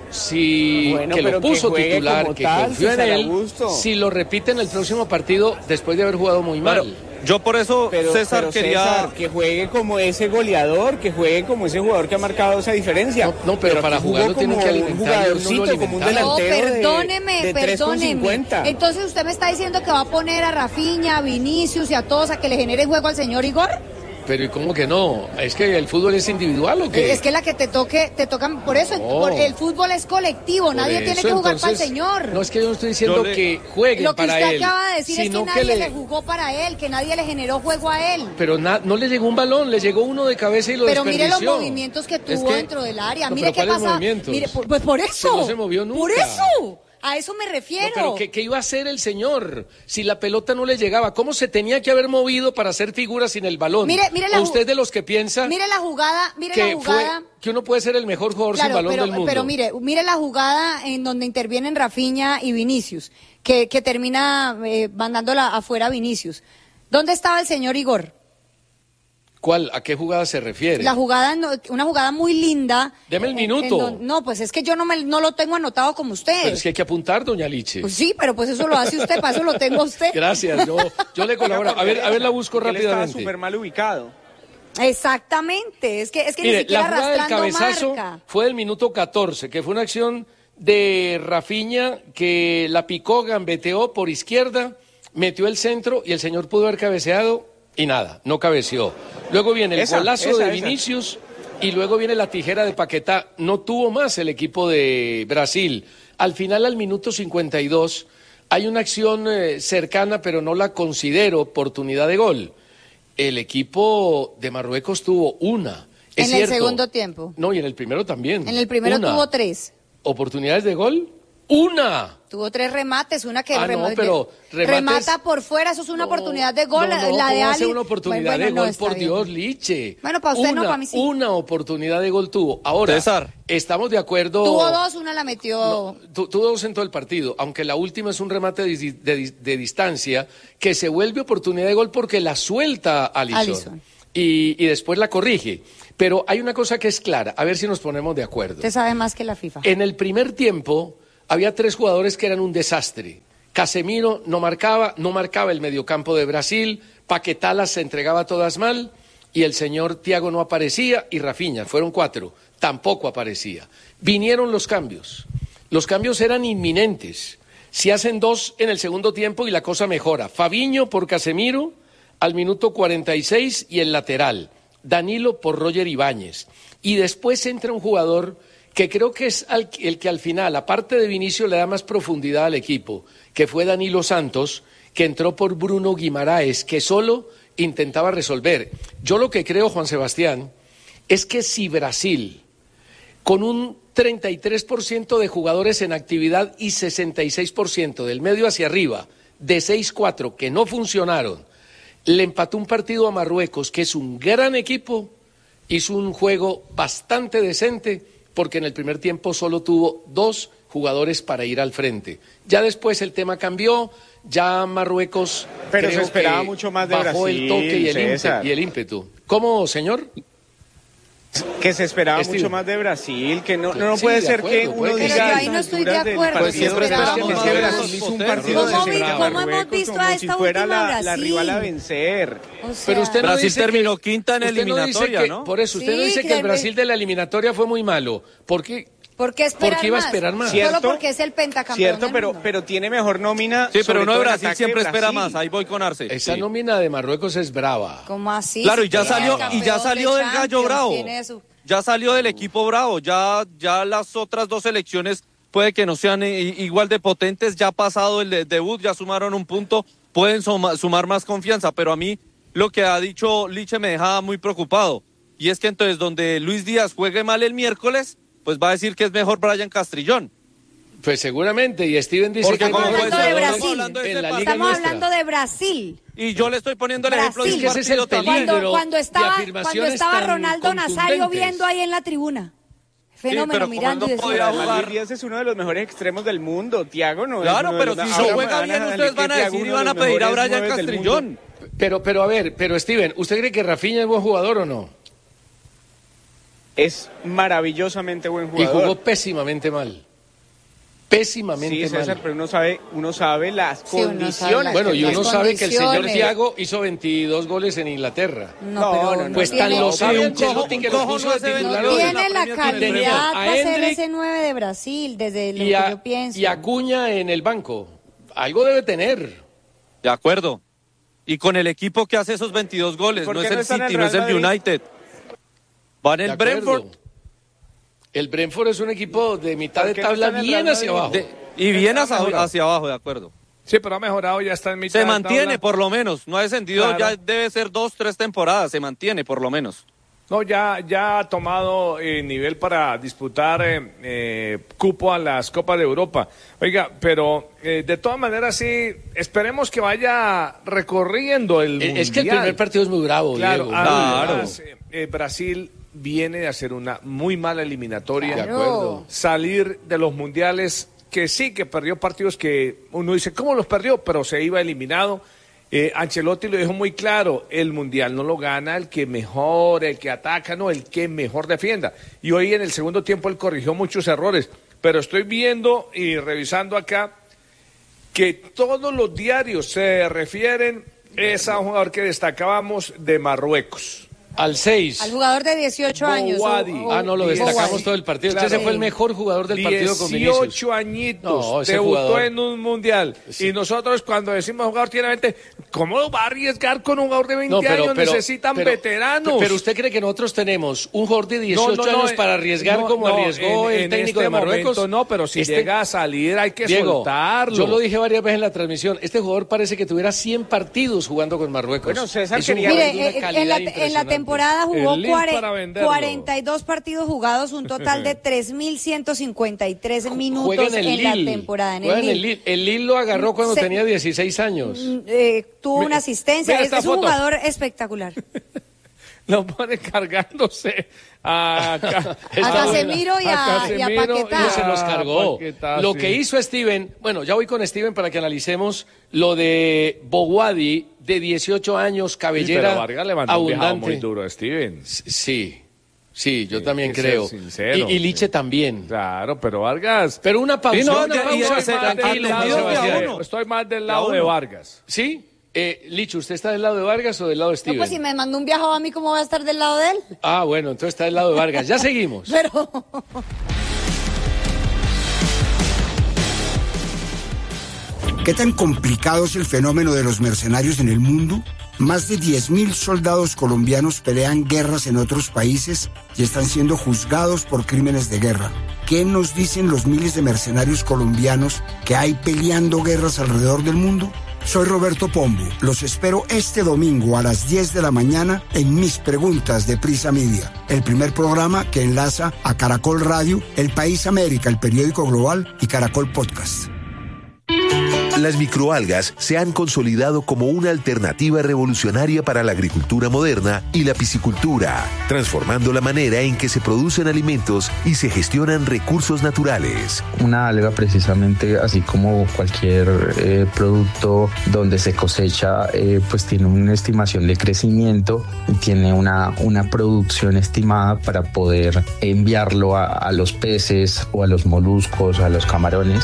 si Bueno, que lo pero que puso juegue titular, como que tal, confió en César él, Augusto. si lo repite en el próximo partido después de haber jugado muy mal. Bueno, yo por eso, Pero, César, pero quería... César, que juegue como ese goleador, que juegue como ese jugador que ha marcado esa diferencia. No, no, pero para aquí jugó jugarlo tienen como que un alimentar, y hoy no lo jugadorcito, como un alimentaron. No, delantero de- perdóneme, de tres con perdóneme. cincuenta. Entonces usted me está diciendo que va a poner a Rafinha, a Vinicius y a todos a que le genere juego al señor Igor. Pero ¿y cómo que no? ¿Es que el fútbol es individual o qué? Es que la que te toque, te tocan, por eso, No. por- el fútbol es colectivo, Por nadie tiene eso, que jugar para el entonces, señor. No es que yo no estoy diciendo Yo le- que jueguen Lo que para usted él, acaba de decir es que sino nadie le... le... jugó para él, que nadie le generó juego a él. Pero na- no le llegó un balón, le llegó uno de cabeza y lo Pero mire los desperdició. movimientos que Es tuvo que- dentro del área. No, Mire pero qué ¿cuáles pasa. movimientos? Mire, por- pues por eso. Que no se movió nunca. Por eso. A eso me No, refiero. pero ¿qué, qué iba a hacer el señor si la pelota no le llegaba? ¿Cómo se tenía que haber movido para hacer figuras sin el balón? Mire, mire la ¿O ju- usted de los que piensa Mire la jugada, mire que, la jugada. fue, que uno puede ser el mejor jugador Claro, sin balón pero, del mundo? pero mire, mire la jugada en donde intervienen Rafinha y Vinicius, que, que termina eh, mandándola afuera a Vinicius. ¿Dónde estaba el señor Igor? ¿Cuál? ¿A qué jugada se refiere? La jugada, no- una jugada muy linda. Deme el en- minuto. en don- no, pues es que yo no, me, no lo tengo anotado como usted. Pero es que hay que apuntar, doña Liche. Pues sí, pero pues eso lo hace usted, para eso lo tengo a usted. Gracias, yo, yo le colaboro. A ver, a ver, la busco Porque él estaba rápidamente. súper mal ubicado. Exactamente, es que, es que ni Mire, siquiera la jugada del arrastrando cabezazo marca. fue del minuto catorce, que fue una acción de Rafinha que la picó, gambeteó por izquierda, metió el centro y el señor pudo haber cabeceado y nada, no cabeció. Luego viene el Esa, golazo esa, de esa. Vinicius y luego viene la tijera de Paquetá. No tuvo más el equipo de Brasil. Al final, al minuto cincuenta y dos, hay una acción eh, cercana, pero no la considero oportunidad de gol. El equipo de Marruecos tuvo una. Es En el cierto. segundo tiempo. No, y en el primero también. En el primero Una. tuvo tres. ¿Oportunidades de gol? Una. Tuvo tres remates, una que Ah, rem- no, pero remates- remata por fuera, eso es una oportunidad de gol. No, no, la de ¿cómo va a ser Ali. una oportunidad Bueno, de no, gol, está por bien. Dios, Liche. Bueno, para usted una, no, para mí sí. Una oportunidad de gol tuvo. Ahora, César. estamos de acuerdo. Tuvo dos, una la metió. Tu- tuvo dos en todo el partido, aunque la última es un remate de, dis- de dis- de distancia que se vuelve oportunidad de gol porque la suelta Alisson. Alisson. Y, y después la corrige. Pero hay una cosa que es clara, a ver si nos ponemos de acuerdo. Usted sabe más que la FIFA. En el primer tiempo había tres jugadores que eran un desastre. Casemiro no marcaba, no marcaba el mediocampo de Brasil, Paquetá las se entregaba todas mal y el señor Thiago no aparecía y Rafinha, fueron cuatro, tampoco aparecía. Vinieron los cambios. Los cambios eran inminentes. Se hacen dos en el segundo tiempo y la cosa mejora. Fabinho por Casemiro al minuto cuarenta y seis y el lateral. Danilo por Roger Ibáñez. Y después entra un jugador que creo que es al- el que al final, aparte de Vinicio, le da más profundidad al equipo, que fue Danilo Santos, que entró por Bruno Guimaraes, que solo intentaba resolver. Yo lo que creo, Juan Sebastián, es que si Brasil, con un treinta y tres por ciento de jugadores en actividad y sesenta y seis por ciento del medio hacia arriba, de seis cuatro que no funcionaron, le empató un partido a Marruecos, que es un gran equipo, hizo un juego bastante decente, porque en el primer tiempo solo tuvo dos jugadores para ir al frente. Ya después el tema cambió, ya Marruecos Pero creo se esperaba que mucho más de bajó Brasil, el toque y el, César. ímpetu, y el ímpetu. ¿Cómo, señor? Que se esperaba Steven. mucho más de Brasil, que no, no, no Sí, puede de ser acuerdo, que uno puede que diga sí. a Pero yo ahí no estas estoy de alturas del acuerdo. partido Pues siempre que esperamos es más que de Brasil los hizo un poteros. partido ¿Cómo vi- desesperado. cómo hemos Marruecos visto como a si esta fuera última la, la Brasil? rival a vencer. O sea, Pero usted no Brasil dice terminó que- quinta en usted no dice eliminatoria, que- ¿no? Por eso, usted no Sí, dice que que el el- Brasil de la eliminatoria fue muy malo. ¿Por qué? ¿Por qué esperar Porque iba a más? esperar más. ¿Cierto? Solo porque es el pentacampeón Cierto, del pero, mundo. pero tiene mejor nómina. Sí, pero sobre no de todo en Brasil, ataque siempre espera Brasil. más. Ahí voy con Arce. Esa Sí. nómina de Marruecos es brava. ¿Cómo así? Claro, Si y ya tiene salió, el y ya campeón salió de del Gallo Champions, Bravo. tiene su- Ya salió del equipo Bravo. Ya, ya las otras dos selecciones puede que no sean i- igual de potentes. Ya ha pasado el de- debut, ya sumaron un punto. Pueden suma- sumar más confianza, pero a mí lo que ha dicho Liche me deja muy preocupado. Y es que entonces donde Luis Díaz juegue mal el miércoles, pues va a decir que es mejor Brian Castrillón. Pues seguramente, y Steven dice Porque que como no Estamos puede hablando ser, de estamos Brasil. hablando de En este la partido. liga Estamos nuestra. hablando de Brasil. Y yo le estoy poniendo el ejemplo de Brasil. un Es que ese es el partido también. peligro. Cuando, cuando de estaba, cuando afirmaciones estaba tan Ronaldo Nazario contundentes. viendo ahí en la tribuna. Fenómeno, pero mirando y ¿cuándo decía, podía Además, jugar? Luis Díaz es uno de los mejores extremos del mundo. Thiago no es Claro, uno de pero los- si ahora no juega van bien, salir ustedes que van a Thiago decir y uno de van a los pedir a mejores Brian nueves del Castrillón. mundo. Pero, pero a ver, pero Steven, ¿usted cree que Rafinha es buen jugador o no? Es maravillosamente buen Y jugador. jugó pésimamente mal. Pésimamente Sí, César, mal. pero uno sabe, uno sabe las Sí, uno condiciones. sabe las- Bueno, y las uno sabe que el señor condiciones. Thiago hizo veintidós goles en Inglaterra. No, No, pero no, no, Pues tiene, tan lo Sí, sabe un Ancelotti cojo- que un lo cojo puso no de hace titular veintidós hoy. tiene la Tenemos calidad a para ser Endrick ese nueve de Brasil, desde lo y que a, yo pienso. y a Cuña en el banco. Algo debe tener. De acuerdo. Y con el equipo que hace esos veintidós goles, ¿Por no qué es no el está en el City, no es Real el Madrid? United. Va en De el acuerdo. Brentford. El Brentford es un equipo de mitad ¿Por de qué no tabla está en el bien Real hacia Madrid? abajo. De- y bien Ha hacia, mejorado. hacia abajo, de acuerdo. Sí, pero ha mejorado, ya está en mitad Se de mantiene tabla. por lo menos. No ha descendido, Claro. ya debe ser dos, tres temporadas. Se mantiene por lo menos. No, ya, ya ha tomado eh, nivel para disputar eh, eh, cupo a las Copas de Europa. Oiga, pero eh, de todas maneras sí, esperemos que vaya recorriendo el Eh, Es que el Mundial. primer partido es muy bravo, Claro, Diego. además, eh, eh, Brasil viene de hacer una muy mala eliminatoria. De acuerdo. Salir de los mundiales, que sí, que perdió partidos que uno dice, ¿cómo los perdió? Pero se iba eliminado. Eh, Ancelotti lo dejó muy claro, el mundial no lo gana el que mejor, el que ataca, no, el que mejor defienda. Y hoy en el segundo tiempo él corrigió muchos errores, pero estoy viendo y revisando acá que todos los diarios se refieren es a un jugador que destacábamos de Marruecos. Al seis. Al jugador de dieciocho años. Bouhaddi. o- o- Ah, no, lo destacamos Bouhaddi. todo el partido. Claro. Ese fue el mejor jugador del partido con Vinicius. dieciocho añitos, No, ese debutó jugador. en un mundial. Sí. Y nosotros cuando decimos jugador tiene veinte, ¿cómo va a arriesgar con un jugador de veinte No, pero- años? pero- Necesitan pero- veteranos. Pero usted cree que nosotros tenemos un jugador de dieciocho No, no, no, años para arriesgar no, como no, arriesgó en- el en técnico este de Marruecos? momento no, pero si Este- llega a salir hay que Diego, soltarlo. yo lo dije varias veces en la transmisión. Este jugador parece que tuviera cien partidos jugando con Marruecos. Bueno, César Es un quería- jugador Mire, de una eh, en, calidad la, en la impresionante. temporada jugó El link cuare- para venderlo. cuarenta y dos partidos jugados, un total de tres mil ciento cincuenta y tres Juega minutos en, en, el la Lille. temporada. En Juega el en el Lille. Lille. El Lille lo agarró cuando Se- tenía dieciséis años. Mm, eh, tuvo Me- una asistencia, vea es, esta es un foto. jugador espectacular. Lo pone cargándose a, Ca- A Casemiro y a- y a Paquetá. Y se los cargó. Paquetá, Lo sí. que hizo Steven, bueno, ya voy con Steven para que analicemos lo de Boguadi, de dieciocho años, Sí, cabellera pero Vargas le mandó un viajado abundante. muy duro a Steven. Sí, sí, yo Sí, también hay que creo. ser sincero. y, y Liche también. Claro, pero Vargas. Pero una pausa. Y no, una y- y pausa, estoy más del tranquilo, lado Juan de- Sebastián. Estoy más del lado De de uno. Vargas. ¿Sí? Eh, Licho, ¿usted está del lado de Vargas o del lado de No, Steven? pues si me mandó un viajado a mí, ¿cómo voy a estar del lado de él? Ah, bueno, entonces está del lado de Vargas. Ya seguimos. Pero... ¿Qué tan complicado es el fenómeno de los mercenarios en el mundo? Más de diez mil soldados colombianos pelean guerras en otros países y están siendo juzgados por crímenes de guerra. ¿Qué nos dicen los miles de mercenarios colombianos que hay peleando guerras alrededor del mundo? Soy Roberto Pombo. Los espero este domingo a las diez de la mañana en Mis Preguntas de Prisa Media, el primer programa que enlaza a Caracol Radio, El País América, el periódico global y Caracol Podcast. Las microalgas se han consolidado como una alternativa revolucionaria para la agricultura moderna y la piscicultura, transformando la manera en que se producen alimentos y se gestionan recursos naturales. Una alga precisamente, así como cualquier eh, producto donde se cosecha, eh, pues tiene una estimación de crecimiento y tiene una, una producción estimada para poder enviarlo a, a los peces o a los moluscos, a los camarones.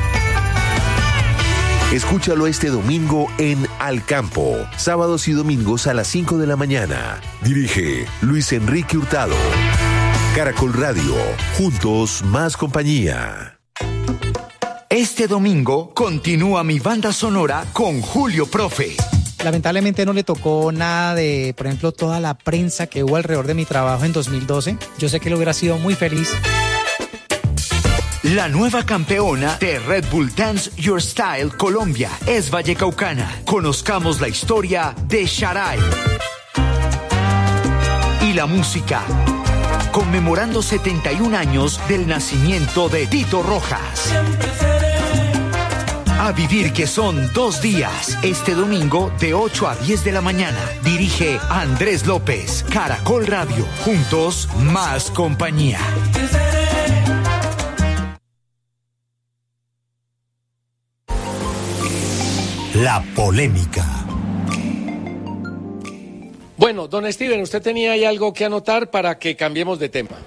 Escúchalo este domingo en Al Campo, sábados y domingos a las cinco de la mañana. Dirige Luis Enrique Hurtado. Caracol Radio, juntos más compañía. Este domingo continúa mi banda sonora con Julio Profe. Lamentablemente no le tocó nada de, por ejemplo, toda la prensa que hubo alrededor de mi trabajo en dos mil doce. Yo sé que él hubiera sido muy feliz. La nueva campeona de Red Bull Dance Your Style Colombia es vallecaucana. Conozcamos la historia de Sharai. Y la música, conmemorando setenta y un años del nacimiento de Tito Rojas. A vivir, que son dos días, este domingo de ocho a diez de la mañana. Dirige Andrés López, Caracol Radio, juntos más compañía. La polémica. Bueno, don Steven, ¿usted tenía ahí algo que anotar para que cambiemos de tema?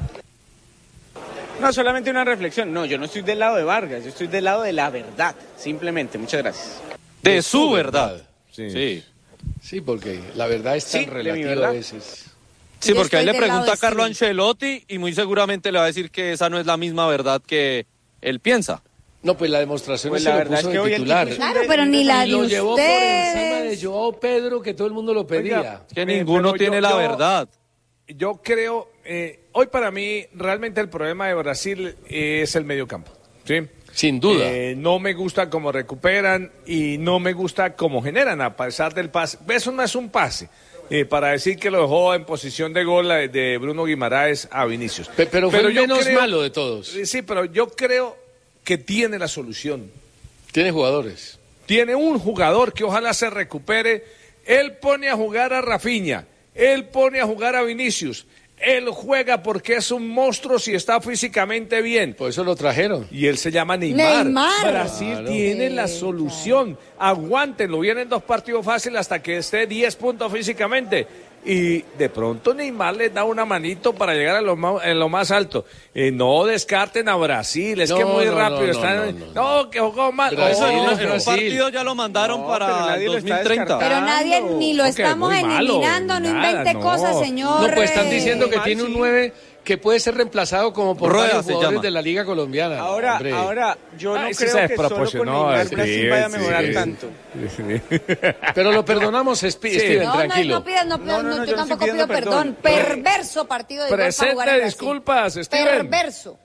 No, solamente una reflexión. No, yo no estoy del lado de Vargas, yo estoy del lado de la verdad, simplemente. Muchas gracias. De, de su verdad. verdad. Sí. sí. Sí, porque la verdad es tan sí, relativa a veces. Sí, porque ahí le pregunta a Carlo Ancelotti y muy seguramente le va a decir que esa no es la misma verdad que él piensa. No, pues la demostración pues es la que verdad lo puso es que de hoy titular. Claro, pero ni la de lo ustedes. llevó por encima de Joao Pedro, que todo el mundo lo pedía. Oiga, que ninguno yo, tiene la yo, verdad. Yo creo, eh, hoy para mí realmente el problema de Brasil es el mediocampo, ¿sí? Sin duda. Eh, no me gusta cómo recuperan y no me gusta cómo generan, a pesar del pase. Eso no es un pase. Eh, para decir que lo dejó en posición de gol de Bruno Guimaraes a Vinicius. Pero, pero fue pero el yo menos creo, malo de todos. Sí, pero yo creo que tiene la solución. Tiene jugadores. Tiene un jugador que ojalá se recupere. Él pone a jugar a Rafinha, él pone a jugar a Vinicius. Él juega porque es un monstruo si está físicamente bien. Por eso lo trajeron. Y él se llama Neymar. Neymar. Brasil Claro. tiene la solución. Aguántenlo. Vienen dos partidos fáciles hasta que esté diez puntos físicamente. Y de pronto Neymar les da una manito para llegar a lo más, en lo más alto. Eh, no descarten a Brasil. Es No, que muy no, rápido no, están. no, no, no. No, que jugó mal. Brasil Oh, es En un Brasil. partido ya lo mandaron No, para pero nadie el lo dos está mil treinta. Pero nadie ni lo Ok, estamos muy malo, eliminando, no nada, invente no. cosas, señor. No, pues están diciendo que Mal, tiene un sí. nueve que puede ser reemplazado como por Rueda varios se jugadores llama. de la Liga Colombiana. Ahora, Hombre. ahora, yo no Ay, sí creo se que solo con desproporcionó, Neymar sí, Brasil vaya a sí, mejorar sí. tanto. Pero lo perdonamos, Spi- Steven, No, no, tranquilo. no pidas, no pidas, No, no, no, no, yo yo no tampoco estoy pido pidiendo perdón. perdón. Perverso partido de gol para Presente jugar en Brasil. disculpas, Steven. Perverso.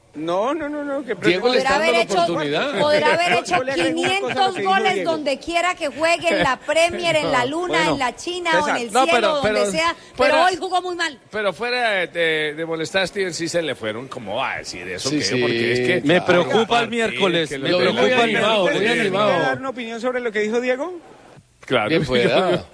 No, no, no, no. Que Diego le está dando la oportunidad. Podrá haber hecho quinientos goles donde quiera que juegue, en la Premier, en la Luna, bueno, en la China César, o en el no, cielo, pero- donde pero sea. fuera- Pero hoy jugó muy mal. Pero fuera de, de, de molestar a Steven, sí se le fueron. ¿Cómo va a decir eso? Sí, que, sí, porque es que Me preocupa Claro, el miércoles. que Me lo- preocupa muy el animado, miércoles. muy ¿Me animado. puede dar una opinión sobre lo que dijo Diego? Claro. Bien pueda. Yo-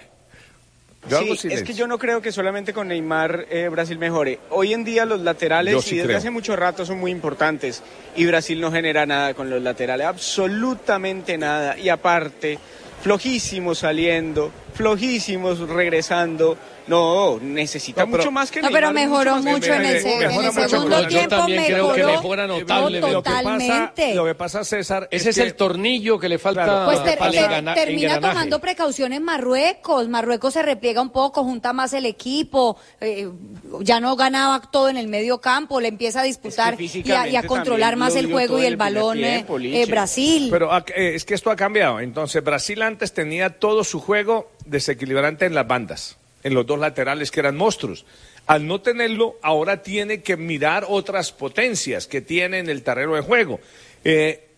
yo hago Sí, es silencio. que yo no creo que solamente con Neymar eh, Brasil mejore. Hoy en día los laterales, Yo sí y desde creo. hace mucho rato, son muy importantes. Y Brasil no genera nada con los laterales, absolutamente nada. Y aparte, flojísimos saliendo, flojísimos regresando. No, necesita No, pero- mucho más que No, pero Neymar, mejoró más que mucho en Neymar. el, se- en Mejora el mucho, segundo pero yo tiempo. también creo que mejoró mejora no, notablemente. Lo que pasa, totalmente. lo que pasa, César, Ese es que- el tornillo que le falta Claro. Pues ter- para ter- engana- termina engranaje. tomando precaución en Marruecos. Marruecos se repliega un poco, junta más el equipo, eh, ya no ganaba todo en el medio campo, le empieza a disputar Es que y, a, y a físicamente controlar también más lo el dio juego todo y en el el primer balón eh, tiempo, eh, Liche. Brasil. Pero ah, eh, es que esto ha cambiado. Entonces, Brasil antes tenía todo su juego desequilibrante en las bandas, en los dos laterales que eran monstruos. Al no tenerlo, ahora tiene que mirar otras potencias que tiene en el terreno de juego. Eh,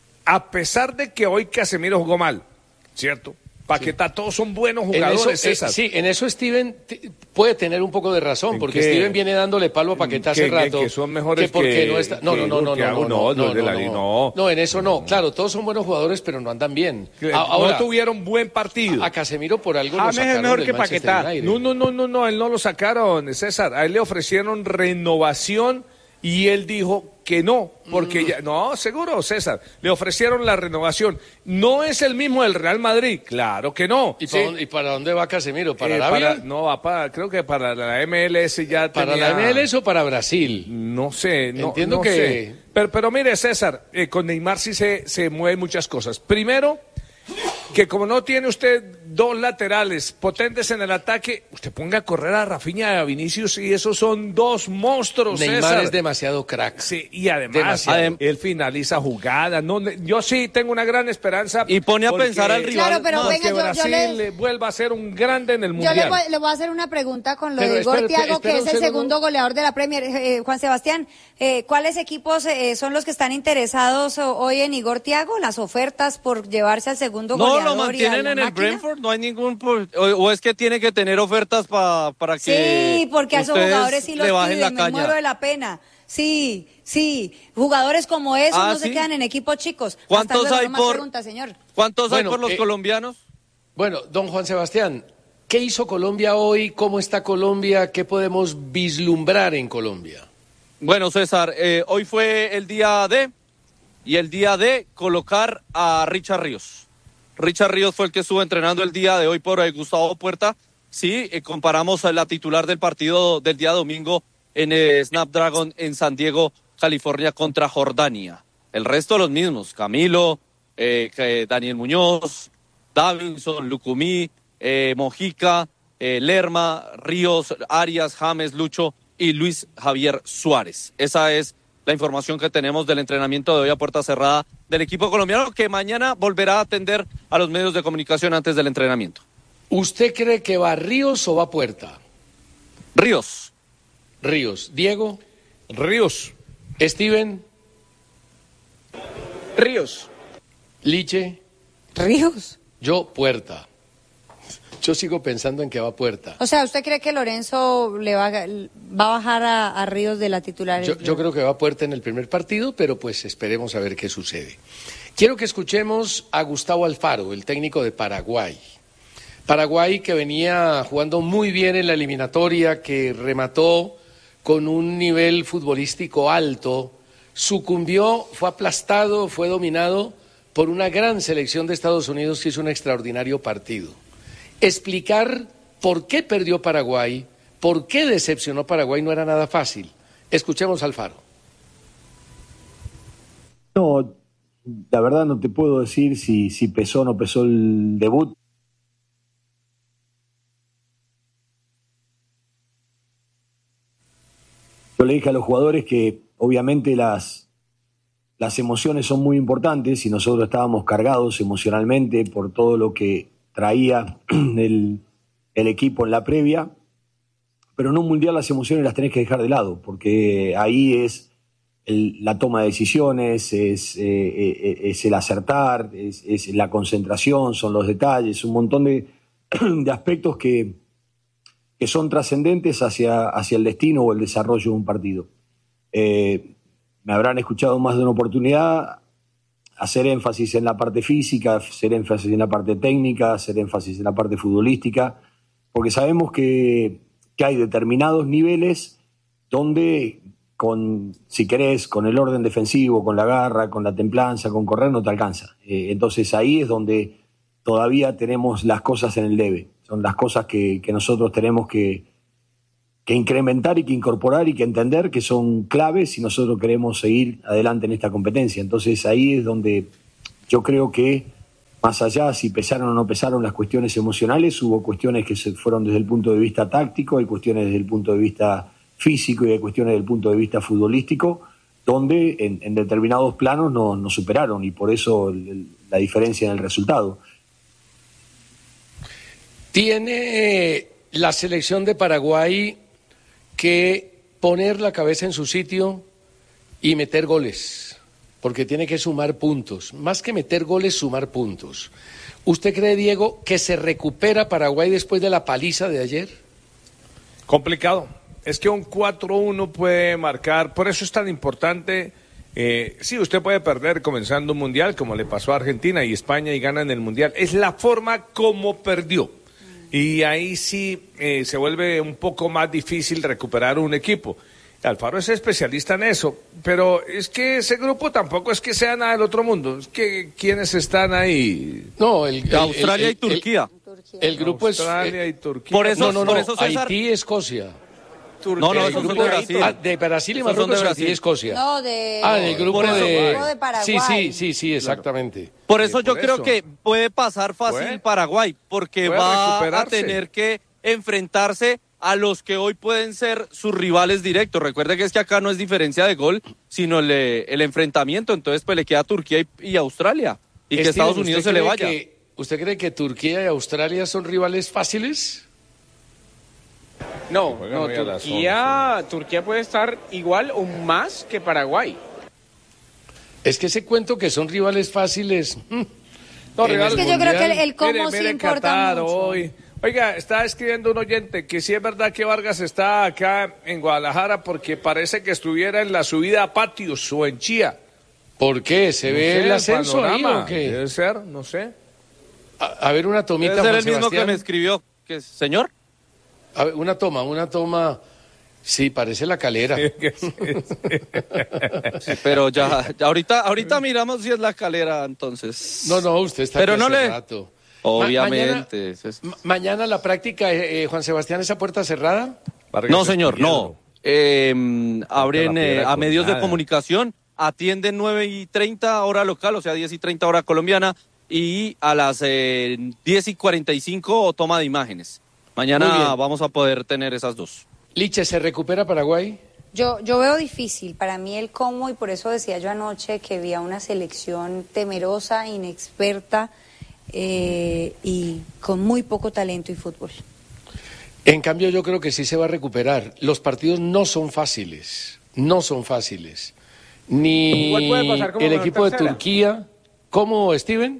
a pesar de que hoy Casemiro jugó mal, ¿cierto? Paquetá, todos son buenos En jugadores, eso, eh, César. sí, en eso Steven t- puede tener un poco de razón, ¿En porque qué? Steven viene dándole palo a Paquetá hace Que- que- rato. que son mejores que porque que- no está. No, que no, no, no, Santiago, no, no, no, los de la no, Liga, no. no. No, en eso no. Claro, todos son buenos jugadores, pero no andan bien. Que A- Ahora, no tuvieron buen partido. a Casemiro por algo lo James es sacaron mejor del que Manchester Paquetá. United. No, no, no, no, no, él no lo sacaron, César. A él le ofrecieron renovación y él dijo que no, porque Mm. ya, no, seguro, César, le ofrecieron la renovación. ¿No es el mismo del Real Madrid? Claro que no. ¿Y, Sí. para dónde, y para dónde va Casemiro? ¿Para Eh, Arabia? para- no, va para, creo que para la M L S ya ¿Para tenía- la M L S o para Brasil? No sé, no, Entiendo no que- sé. Pero, pero mire, César, eh, con Neymar sí se, se mueven muchas cosas. Primero, que como no tiene usted dos laterales potentes en el ataque, usted ponga a correr a Rafinha y a Vinicius y esos son dos monstruos, Neymar César. es demasiado crack. Sí, y además Demasiado. adem- él finaliza jugadas. No, ne- yo sí tengo una gran esperanza. Y pone a porque- pensar al rival. Claro, pero porque venga, yo- yo Brasil le- le vuelva a ser un grande en el Yo Mundial. le voy, le voy a hacer una pregunta con lo Pero de Igor espérate, Thiago, espera que un es el segundo. segundo goleador de la Premier. Eh, Juan Sebastián, eh, ¿cuáles equipos eh, son los que están interesados o- hoy en Igor Thiago? ¿Las ofertas por llevarse al segundo No, goleador lo y a mantienen la en el máquina? Brentford, no hay ningún... por- O, o es que tiene que tener ofertas pa- para que Sí, porque a esos ustedes jugadores sí los le bajen la piden, me caña. muero de la pena. Sí, sí, jugadores como esos Ah, no se ¿sí? quedan en equipos chicos. ¿Cuántos Hasta luego, hay no más por- preguntas, señor. ¿Cuántos Bueno, hay por los eh, colombianos? Bueno, don Juan Sebastián, ¿qué hizo Colombia hoy? ¿Cómo está Colombia? ¿Qué podemos vislumbrar en Colombia? Bueno, César, eh, hoy fue el día de, y el día de colocar a Richard Ríos. Richard Ríos fue el que estuvo entrenando el día de hoy por eh, Gustavo Puerta. Sí, eh, comparamos a la titular del partido del día domingo en eh, Snapdragon en San Diego, California, contra Jordania. El resto los mismos, Camilo, eh, que- Daniel Muñoz, Davinson, Lucumí, eh, Mojica, eh, Lerma, Ríos, Arias, James, Lucho y Luis Javier Suárez. Esa es la información que tenemos del entrenamiento de hoy a puerta cerrada del equipo colombiano, que mañana volverá a atender a los medios de comunicación antes del entrenamiento. ¿Usted cree que va Ríos o va Puerta? Ríos. Ríos. Diego. Ríos. Steven. Ríos. Liche. Ríos. Yo, Puerta. Yo sigo pensando en que va Puerta. O sea, ¿usted cree que Lorenzo le va, a- va a bajar a, a Ríos de la titularidad? Yo, yo creo que va Puerta en el primer partido, pero pues esperemos a ver qué sucede. Quiero que escuchemos a Gustavo Alfaro, el técnico de Paraguay. Paraguay que venía jugando muy bien en la eliminatoria, que remató con un nivel futbolístico alto, sucumbió, fue aplastado, fue dominado por una gran selección de Estados Unidos que hizo un extraordinario partido. Explicar por qué perdió Paraguay, por qué decepcionó Paraguay no era nada fácil. Escuchemos a Alfaro. No, la verdad no te puedo decir si, si pesó o no pesó el debut. Yo le dije a los jugadores que obviamente las, las emociones son muy importantes y nosotros estábamos cargados emocionalmente por todo lo que traía el, el equipo en la previa, pero en un mundial las emociones las tenés que dejar de lado, porque ahí es el, la toma de decisiones, es, eh, es el acertar, es, es la concentración, son los detalles, un montón de, de aspectos que, que son trascendentes hacia, hacia el destino o el desarrollo de un partido. Eh, me habrán escuchado más de una oportunidad hacer énfasis en la parte física, hacer énfasis en la parte técnica, hacer énfasis en la parte futbolística, porque sabemos que, que hay determinados niveles donde, con, si querés, con el orden defensivo, con la garra, con la templanza, con correr, no te alcanza. Eh, entonces ahí es donde todavía tenemos las cosas en el debe. Son las cosas que, que nosotros tenemos que, que incrementar y que incorporar y que entender que son claves si nosotros queremos seguir adelante en esta competencia. Entonces ahí es donde yo creo que, más allá si pesaron o no pesaron las cuestiones emocionales, hubo cuestiones que se fueron desde el punto de vista táctico, hay cuestiones desde el punto de vista físico y hay cuestiones desde el punto de vista futbolístico, donde en, en determinados planos nos no superaron y por eso el, el, la diferencia en el resultado. Tiene la selección de Paraguay que poner la cabeza en su sitio y meter goles, porque tiene que sumar puntos. Más que meter goles, sumar puntos. ¿Usted cree, Diego, que se recupera Paraguay después de la paliza de ayer? Complicado. Es que un cuatro uno puede marcar, por eso es tan importante. Eh, sí, usted puede perder comenzando un mundial, como le pasó a Argentina y España y ganan el mundial. Es la forma como perdió. Y ahí sí eh, se vuelve un poco más difícil recuperar un equipo. Alfaro es especialista en eso, pero es que ese grupo tampoco es que sea nada del otro mundo. Es que ¿quiénes están ahí? No, el, el Australia el, el, y Turquía. El, el grupo Australia es y Turquía. Por eso, no, no, no, por eso César, Haití, Escocia. Turquía, no, no, el esos grupo son de Brasil. Ah, de Brasil y Esos son Marruecos, de Haití y Brasil. Escocia. No, de... Ah, del grupo Por eso, de... grupo de Paraguay. Sí, sí, sí, sí, exactamente. Por eso Sí, yo por creo eso. que puede pasar fácil Puede. Paraguay, porque Puede va a recuperarse. tener que enfrentarse a los que hoy pueden ser sus rivales directos. Recuerde que es que acá no es diferencia de gol, sino el, el enfrentamiento. Entonces, pues le queda Turquía y, y Australia. Y que Steven, Estados Unidos ¿usted se le cree vaya. que- ¿Usted cree que Turquía y Australia son rivales fáciles? No, Juegan no, hoy a las Turquía, Turquía puede estar igual o más que Paraguay. Es que ese cuento que son rivales fáciles... mm, No, en rivales el Es que yo creo que el, Mundial- el cómo Mire, sí mire importa Qatar mucho. hoy. Oiga, está escribiendo un oyente que sí es verdad que Vargas está acá en Guadalajara porque parece que estuviera en la subida a Patios o en Chía. ¿Por qué? ¿Se No ve sé, el ascenso ahí panorama. o qué? Debe ser, no sé. A, a ver, una tomita, Debe ser Juan el mismo que Sebastián. me escribió. ¿Qué, señor? A ver, una toma, una toma... Sí, parece la calera. Sí, pero ya, ya ahorita, ahorita miramos si es la calera, entonces. No, no, usted está Pero aquí no hace le- rato. Obviamente. Ma- mañana, ma- mañana la práctica, eh, eh, Juan Sebastián, ¿esa puerta cerrada? Vargas No, es señor, Piedro. no. Eh, abren la piedra eh, a con medios de nada. comunicación, atienden nueve y treinta hora local, o sea, diez y treinta hora colombiana, y a las eh, diez y cuarenta y cinco toma de imágenes. Muy Mañana bien. vamos a poder tener esas dos. Liche, ¿se recupera Paraguay? Yo, yo veo difícil, para mí el cómo, y por eso decía yo anoche que había una selección temerosa, inexperta eh, y con muy poco talento y fútbol. En cambio, yo creo que sí se va a recuperar. Los partidos no son fáciles, no son fáciles. Ni Igual puede pasar como el mejor equipo de tercera. Turquía. ¿Cómo, Steven?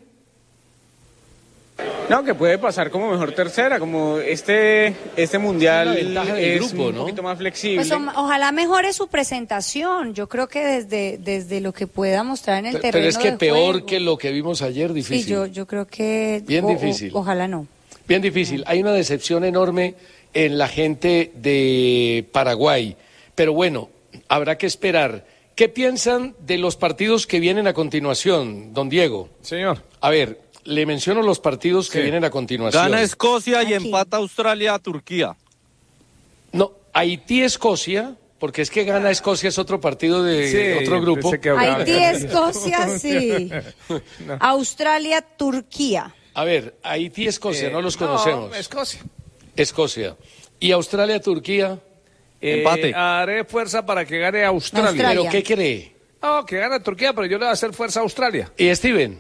No, que puede pasar como mejor tercera, como este, este mundial Es la ventaja del es grupo, un ¿no? poquito más flexible. Pues o- ojalá mejore su presentación. Yo creo que desde, desde lo que pueda mostrar en el Pe- terreno Pero es que de peor juego. que lo que vimos ayer, Sí, difícil. yo, yo creo que... Bien o- o- difícil. ojalá no. Bien difícil. Hay una decepción enorme en la gente de Paraguay. Pero bueno, habrá que esperar. ¿Qué piensan de los partidos que vienen a continuación, don Diego? Señor. A ver, le menciono los partidos que Sí. vienen a continuación. Gana Escocia y Aquí. empata Australia a Turquía. No, Haití-Escocia, porque es que gana Escocia, es otro partido de Sí, otro grupo. pensé que hablaba- Haití, Escocia, sí. Australia, Turquía. A ver, Haití-Escocia, Eh, no los conocemos. No, Escocia. Escocia. ¿Y Australia-Turquía? Eh, Empate. Haré fuerza para que gane Australia. Australia. ¿Pero qué cree? No, que gane Turquía, pero yo le voy a hacer fuerza a Australia. ¿Y Steven?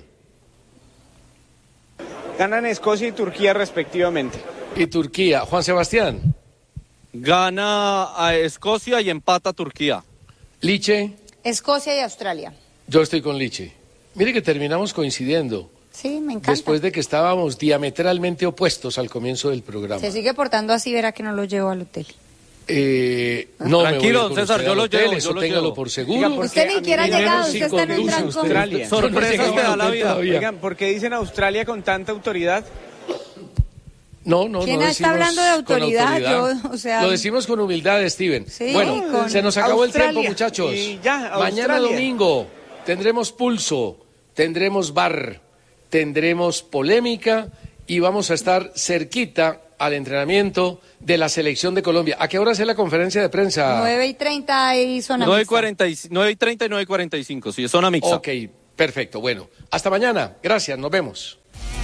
Ganan Escocia y Turquía respectivamente. ¿Y Turquía? Juan Sebastián. Gana a Escocia y empata Turquía. Liche. Escocia y Australia. Yo estoy con Lichi. Mire que terminamos coincidiendo. Sí, me encanta. Después de que estábamos diametralmente opuestos al comienzo del programa. Se sigue portando así, verá que no lo llevo al hotel. Eh, no Tranquilo, me voy César, yo lo hotel, llevo, eso yo lo téngalo llevo. por seguro. Oiga, Usted ni siquiera ha llegado, usted está en el trancón. Australia. Sorpresas que da la vida. Oigan, ¿por qué dicen Australia con tanta autoridad? No, no, ¿Quién no está hablando de decimos con autoridad? autoridad. Yo, o sea, Lo decimos con humildad, Steven. Sí, bueno, con se nos acabó Australia. el tiempo, muchachos. Y ya, Mañana Australia. domingo tendremos pulso, tendremos bar, tendremos polémica y vamos a estar cerquita al entrenamiento de la selección de Colombia. ¿A qué hora es la conferencia de prensa? nueve y treinta y zona nueve mixta. y treinta y nueve y cuarenta y cinco, sí, es zona mixta. Ok, perfecto. Bueno, hasta mañana. Gracias, nos vemos.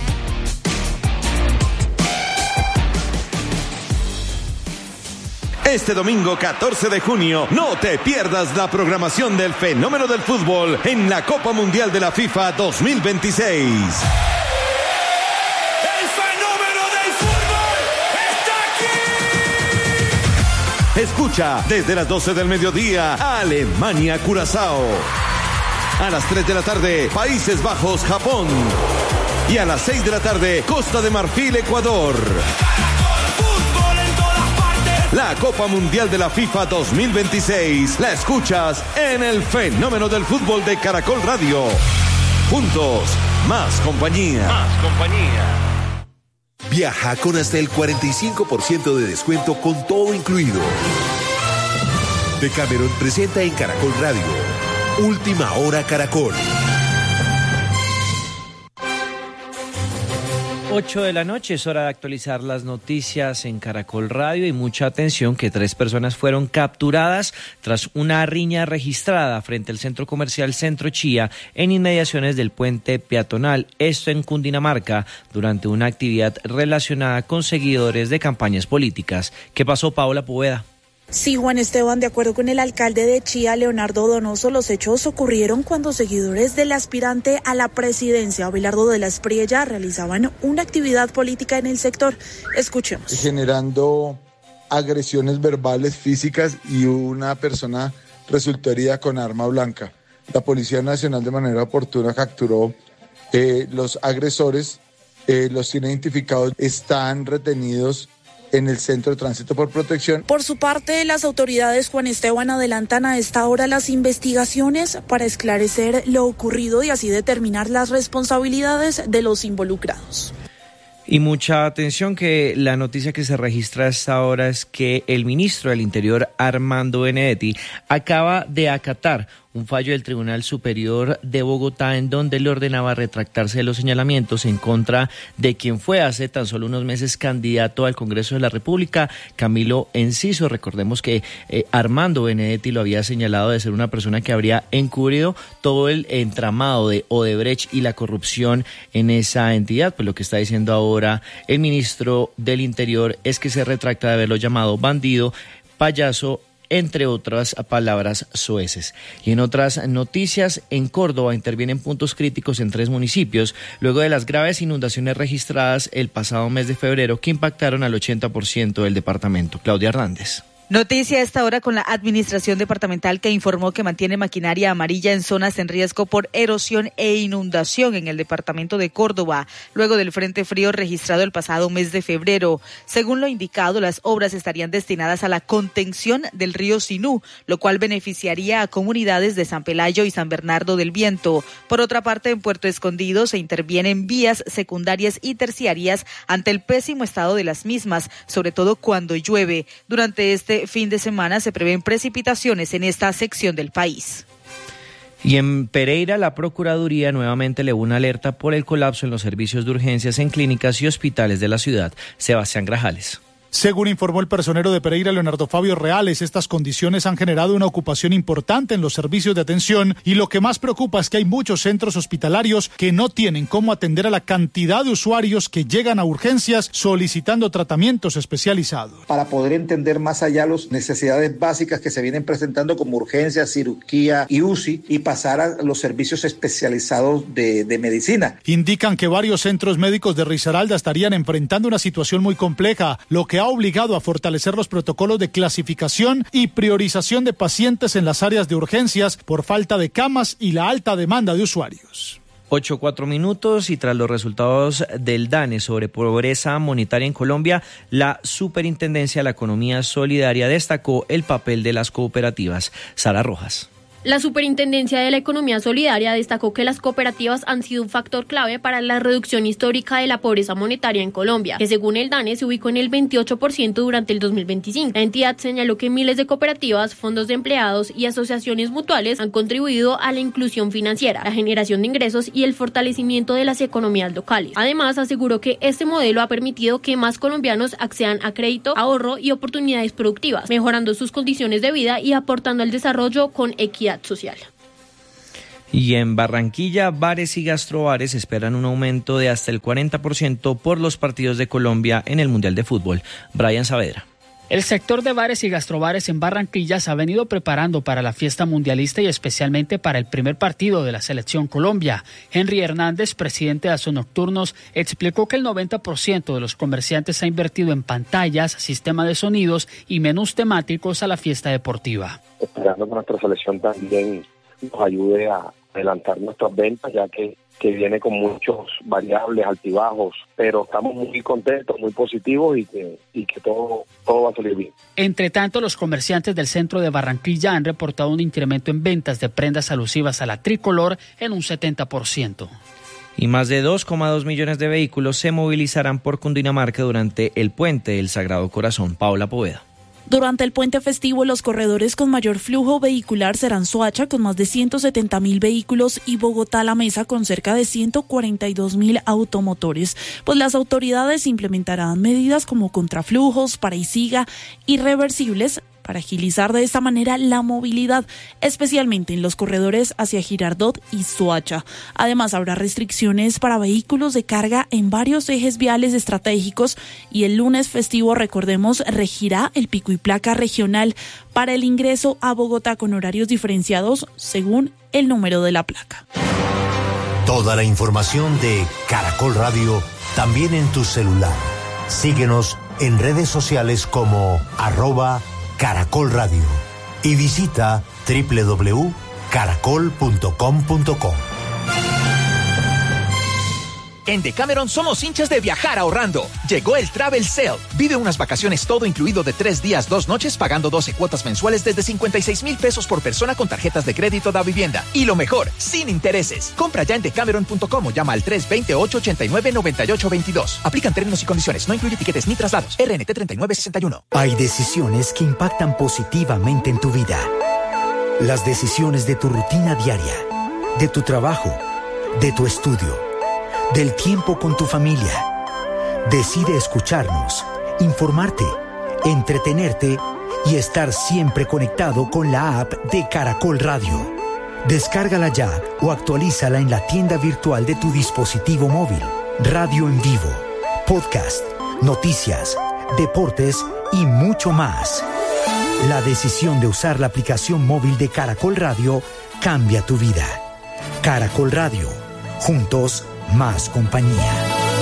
Este domingo catorce de junio, no te pierdas la programación del fenómeno del fútbol en la Copa Mundial de la FIFA dos mil veintiséis. ¡El fenómeno del fútbol está aquí! Escucha desde las doce del mediodía, Alemania-Curazao. A las tres de la tarde, Países Bajos-Japón. Y a las seis de la tarde, Costa de Marfil-Ecuador. La Copa Mundial de la FIFA dos mil veintiséis la escuchas en el fenómeno del fútbol de Caracol Radio. Juntos, más compañía. Más compañía. Viaja con hasta el cuarenta y cinco por ciento de descuento con todo incluido. Decameron presenta en Caracol Radio Última Hora Caracol. ocho de la noche, es hora de actualizar las noticias en Caracol Radio y mucha atención que tres personas fueron capturadas tras una riña registrada frente al centro comercial Centro Chía en inmediaciones del puente peatonal, esto en Cundinamarca, durante una actividad relacionada con seguidores de campañas políticas. ¿Qué pasó, Paola Poveda? Sí, Juan Esteban, de acuerdo con el alcalde de Chía, Leonardo Donoso, los hechos ocurrieron cuando seguidores del aspirante a la presidencia, Abelardo de la Espriella, realizaban una actividad política en el sector. Escuchemos. Generando agresiones verbales, físicas, y una persona resultó herida con arma blanca. La Policía Nacional de manera oportuna capturó eh, los agresores, eh, los tiene identificados, están retenidos en el Centro de Tránsito por Protección. Por su parte, las autoridades, Juan Esteban, adelantan a esta hora las investigaciones para esclarecer lo ocurrido y así determinar las responsabilidades de los involucrados. Y mucha atención que la noticia que se registra a esta hora es que el ministro del Interior, Armando Benedetti, acaba de acatar un fallo del Tribunal Superior de Bogotá en donde le ordenaba retractarse de los señalamientos en contra de quien fue hace tan solo unos meses candidato al Congreso de la República, Camilo Enciso. Recordemos que eh, Armando Benedetti lo había señalado de ser una persona que habría encubrido todo el entramado de Odebrecht y la corrupción en esa entidad. Pues lo que está diciendo ahora el ministro del Interior es que se retracta de haberlo llamado bandido, payaso, entre otras palabras soeces. Y en otras noticias, en Córdoba intervienen puntos críticos en tres municipios, luego de las graves inundaciones registradas el pasado mes de febrero que impactaron al ochenta por ciento del departamento. Claudia Hernández. Noticia a esta hora con la administración departamental que informó que mantiene maquinaria amarilla en zonas en riesgo por erosión e inundación en el departamento de Córdoba, luego del frente frío registrado el pasado mes de febrero. Según lo indicado, las obras estarían destinadas a la contención del río Sinú, lo cual beneficiaría a comunidades de San Pelayo y San Bernardo del Viento. Por otra parte, en Puerto Escondido se intervienen vías secundarias y terciarias ante el pésimo estado de las mismas, sobre todo cuando llueve. Durante este fin de semana se prevén precipitaciones en esta sección del país. Y en Pereira, la Procuraduría nuevamente elevó una alerta por el colapso en los servicios de urgencias en clínicas y hospitales de la ciudad. Sebastián Grajales. Según informó el personero de Pereira, Leonardo Fabio Reales, estas condiciones han generado una ocupación importante en los servicios de atención y lo que más preocupa es que hay muchos centros hospitalarios que no tienen cómo atender a la cantidad de usuarios que llegan a urgencias solicitando tratamientos especializados. Para poder entender más allá las necesidades básicas que se vienen presentando como urgencia, cirugía y U C I y pasar a los servicios especializados de, de medicina. Indican que varios centros médicos de Risaralda estarían enfrentando una situación muy compleja, lo que ha obligado a fortalecer los protocolos de clasificación y priorización de pacientes en las áreas de urgencias por falta de camas y la alta demanda de usuarios. Ocho, cuatro minutos y tras los resultados del DANE sobre pobreza monetaria en Colombia, la Superintendencia de la Economía Solidaria destacó el papel de las cooperativas. Sara Rojas. La Superintendencia de la Economía Solidaria destacó que las cooperativas han sido un factor clave para la reducción histórica de la pobreza monetaria en Colombia, que según el DANE se ubicó en el veintiocho por ciento durante el dos mil veinticinco. La entidad señaló que miles de cooperativas, fondos de empleados y asociaciones mutuales han contribuido a la inclusión financiera, la generación de ingresos y el fortalecimiento de las economías locales. Además, aseguró que este modelo ha permitido que más colombianos accedan a crédito, ahorro y oportunidades productivas, mejorando sus condiciones de vida y aportando al desarrollo con equidad social. Y en Barranquilla, bares y gastrobares esperan un aumento de hasta el cuarenta por ciento por los partidos de Colombia en el Mundial de Fútbol. Brian Saavedra. El sector de bares y gastrobares en Barranquilla se ha venido preparando para la fiesta mundialista y especialmente para el primer partido de la Selección Colombia. Henry Hernández, presidente de Azonocturnos, explicó que el noventa por ciento de los comerciantes ha invertido en pantallas, sistema de sonidos y menús temáticos a la fiesta deportiva. Esperando que nuestra selección también nos ayude a adelantar nuestras ventas, ya que, que viene con muchos variables, altibajos, pero estamos muy contentos, muy positivos y que, y que todo, todo va a salir bien. Entre tanto, los comerciantes del centro de Barranquilla han reportado un incremento en ventas de prendas alusivas a la tricolor en un setenta por ciento. Y más de dos coma dos millones de vehículos se movilizarán por Cundinamarca durante el Puente del Sagrado Corazón. Paola Poveda. Durante el puente festivo, los corredores con mayor flujo vehicular serán Soacha, con más de ciento setenta mil vehículos, y Bogotá La Mesa, con cerca de ciento cuarenta y dos mil automotores. Pues las autoridades implementarán medidas como contraflujos, para y siga y reversibles para agilizar de esta manera la movilidad, especialmente en los corredores hacia Girardot y Soacha. Además, habrá restricciones para vehículos de carga en varios ejes viales estratégicos y el lunes festivo, recordemos, regirá el pico y placa regional para el ingreso a Bogotá con horarios diferenciados según el número de la placa. Toda la información de Caracol Radio también en tu celular. Síguenos en redes sociales como arroba Caracol Radio y visita doble u doble u doble u punto caracol punto com punto co. En Decameron somos hinchas de viajar ahorrando. Llegó el Travel Sale. Vive unas vacaciones todo incluido de tres días, dos noches, pagando doce cuotas mensuales desde cincuenta y seis mil pesos por persona con tarjetas de crédito da vivienda. Y lo mejor, sin intereses. Compra ya en decameron punto com o llama al tres dos cero, ocho ocho nueve, nueve ocho dos dos. Aplican términos y condiciones. No incluye tiquetes ni traslados. R N T treinta y nueve sesenta y uno. Hay decisiones que impactan positivamente en tu vida. Las decisiones de tu rutina diaria, de tu trabajo, de tu estudio, del tiempo con tu familia. Decide escucharnos, informarte, entretenerte y estar siempre conectado con la app de Caracol Radio. Descárgala ya o actualízala en la tienda virtual de tu dispositivo móvil. Radio en vivo, podcast, noticias, deportes y mucho más. La decisión de usar la aplicación móvil de Caracol Radio cambia tu vida. Caracol Radio, juntos más compañía.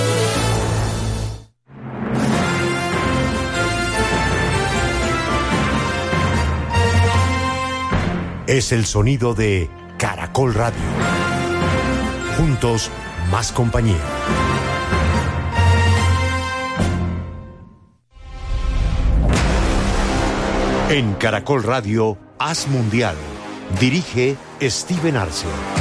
Es el sonido de Caracol Radio. Juntos más compañía. En Caracol Radio, Haz Mundial. Dirige Steven Arce.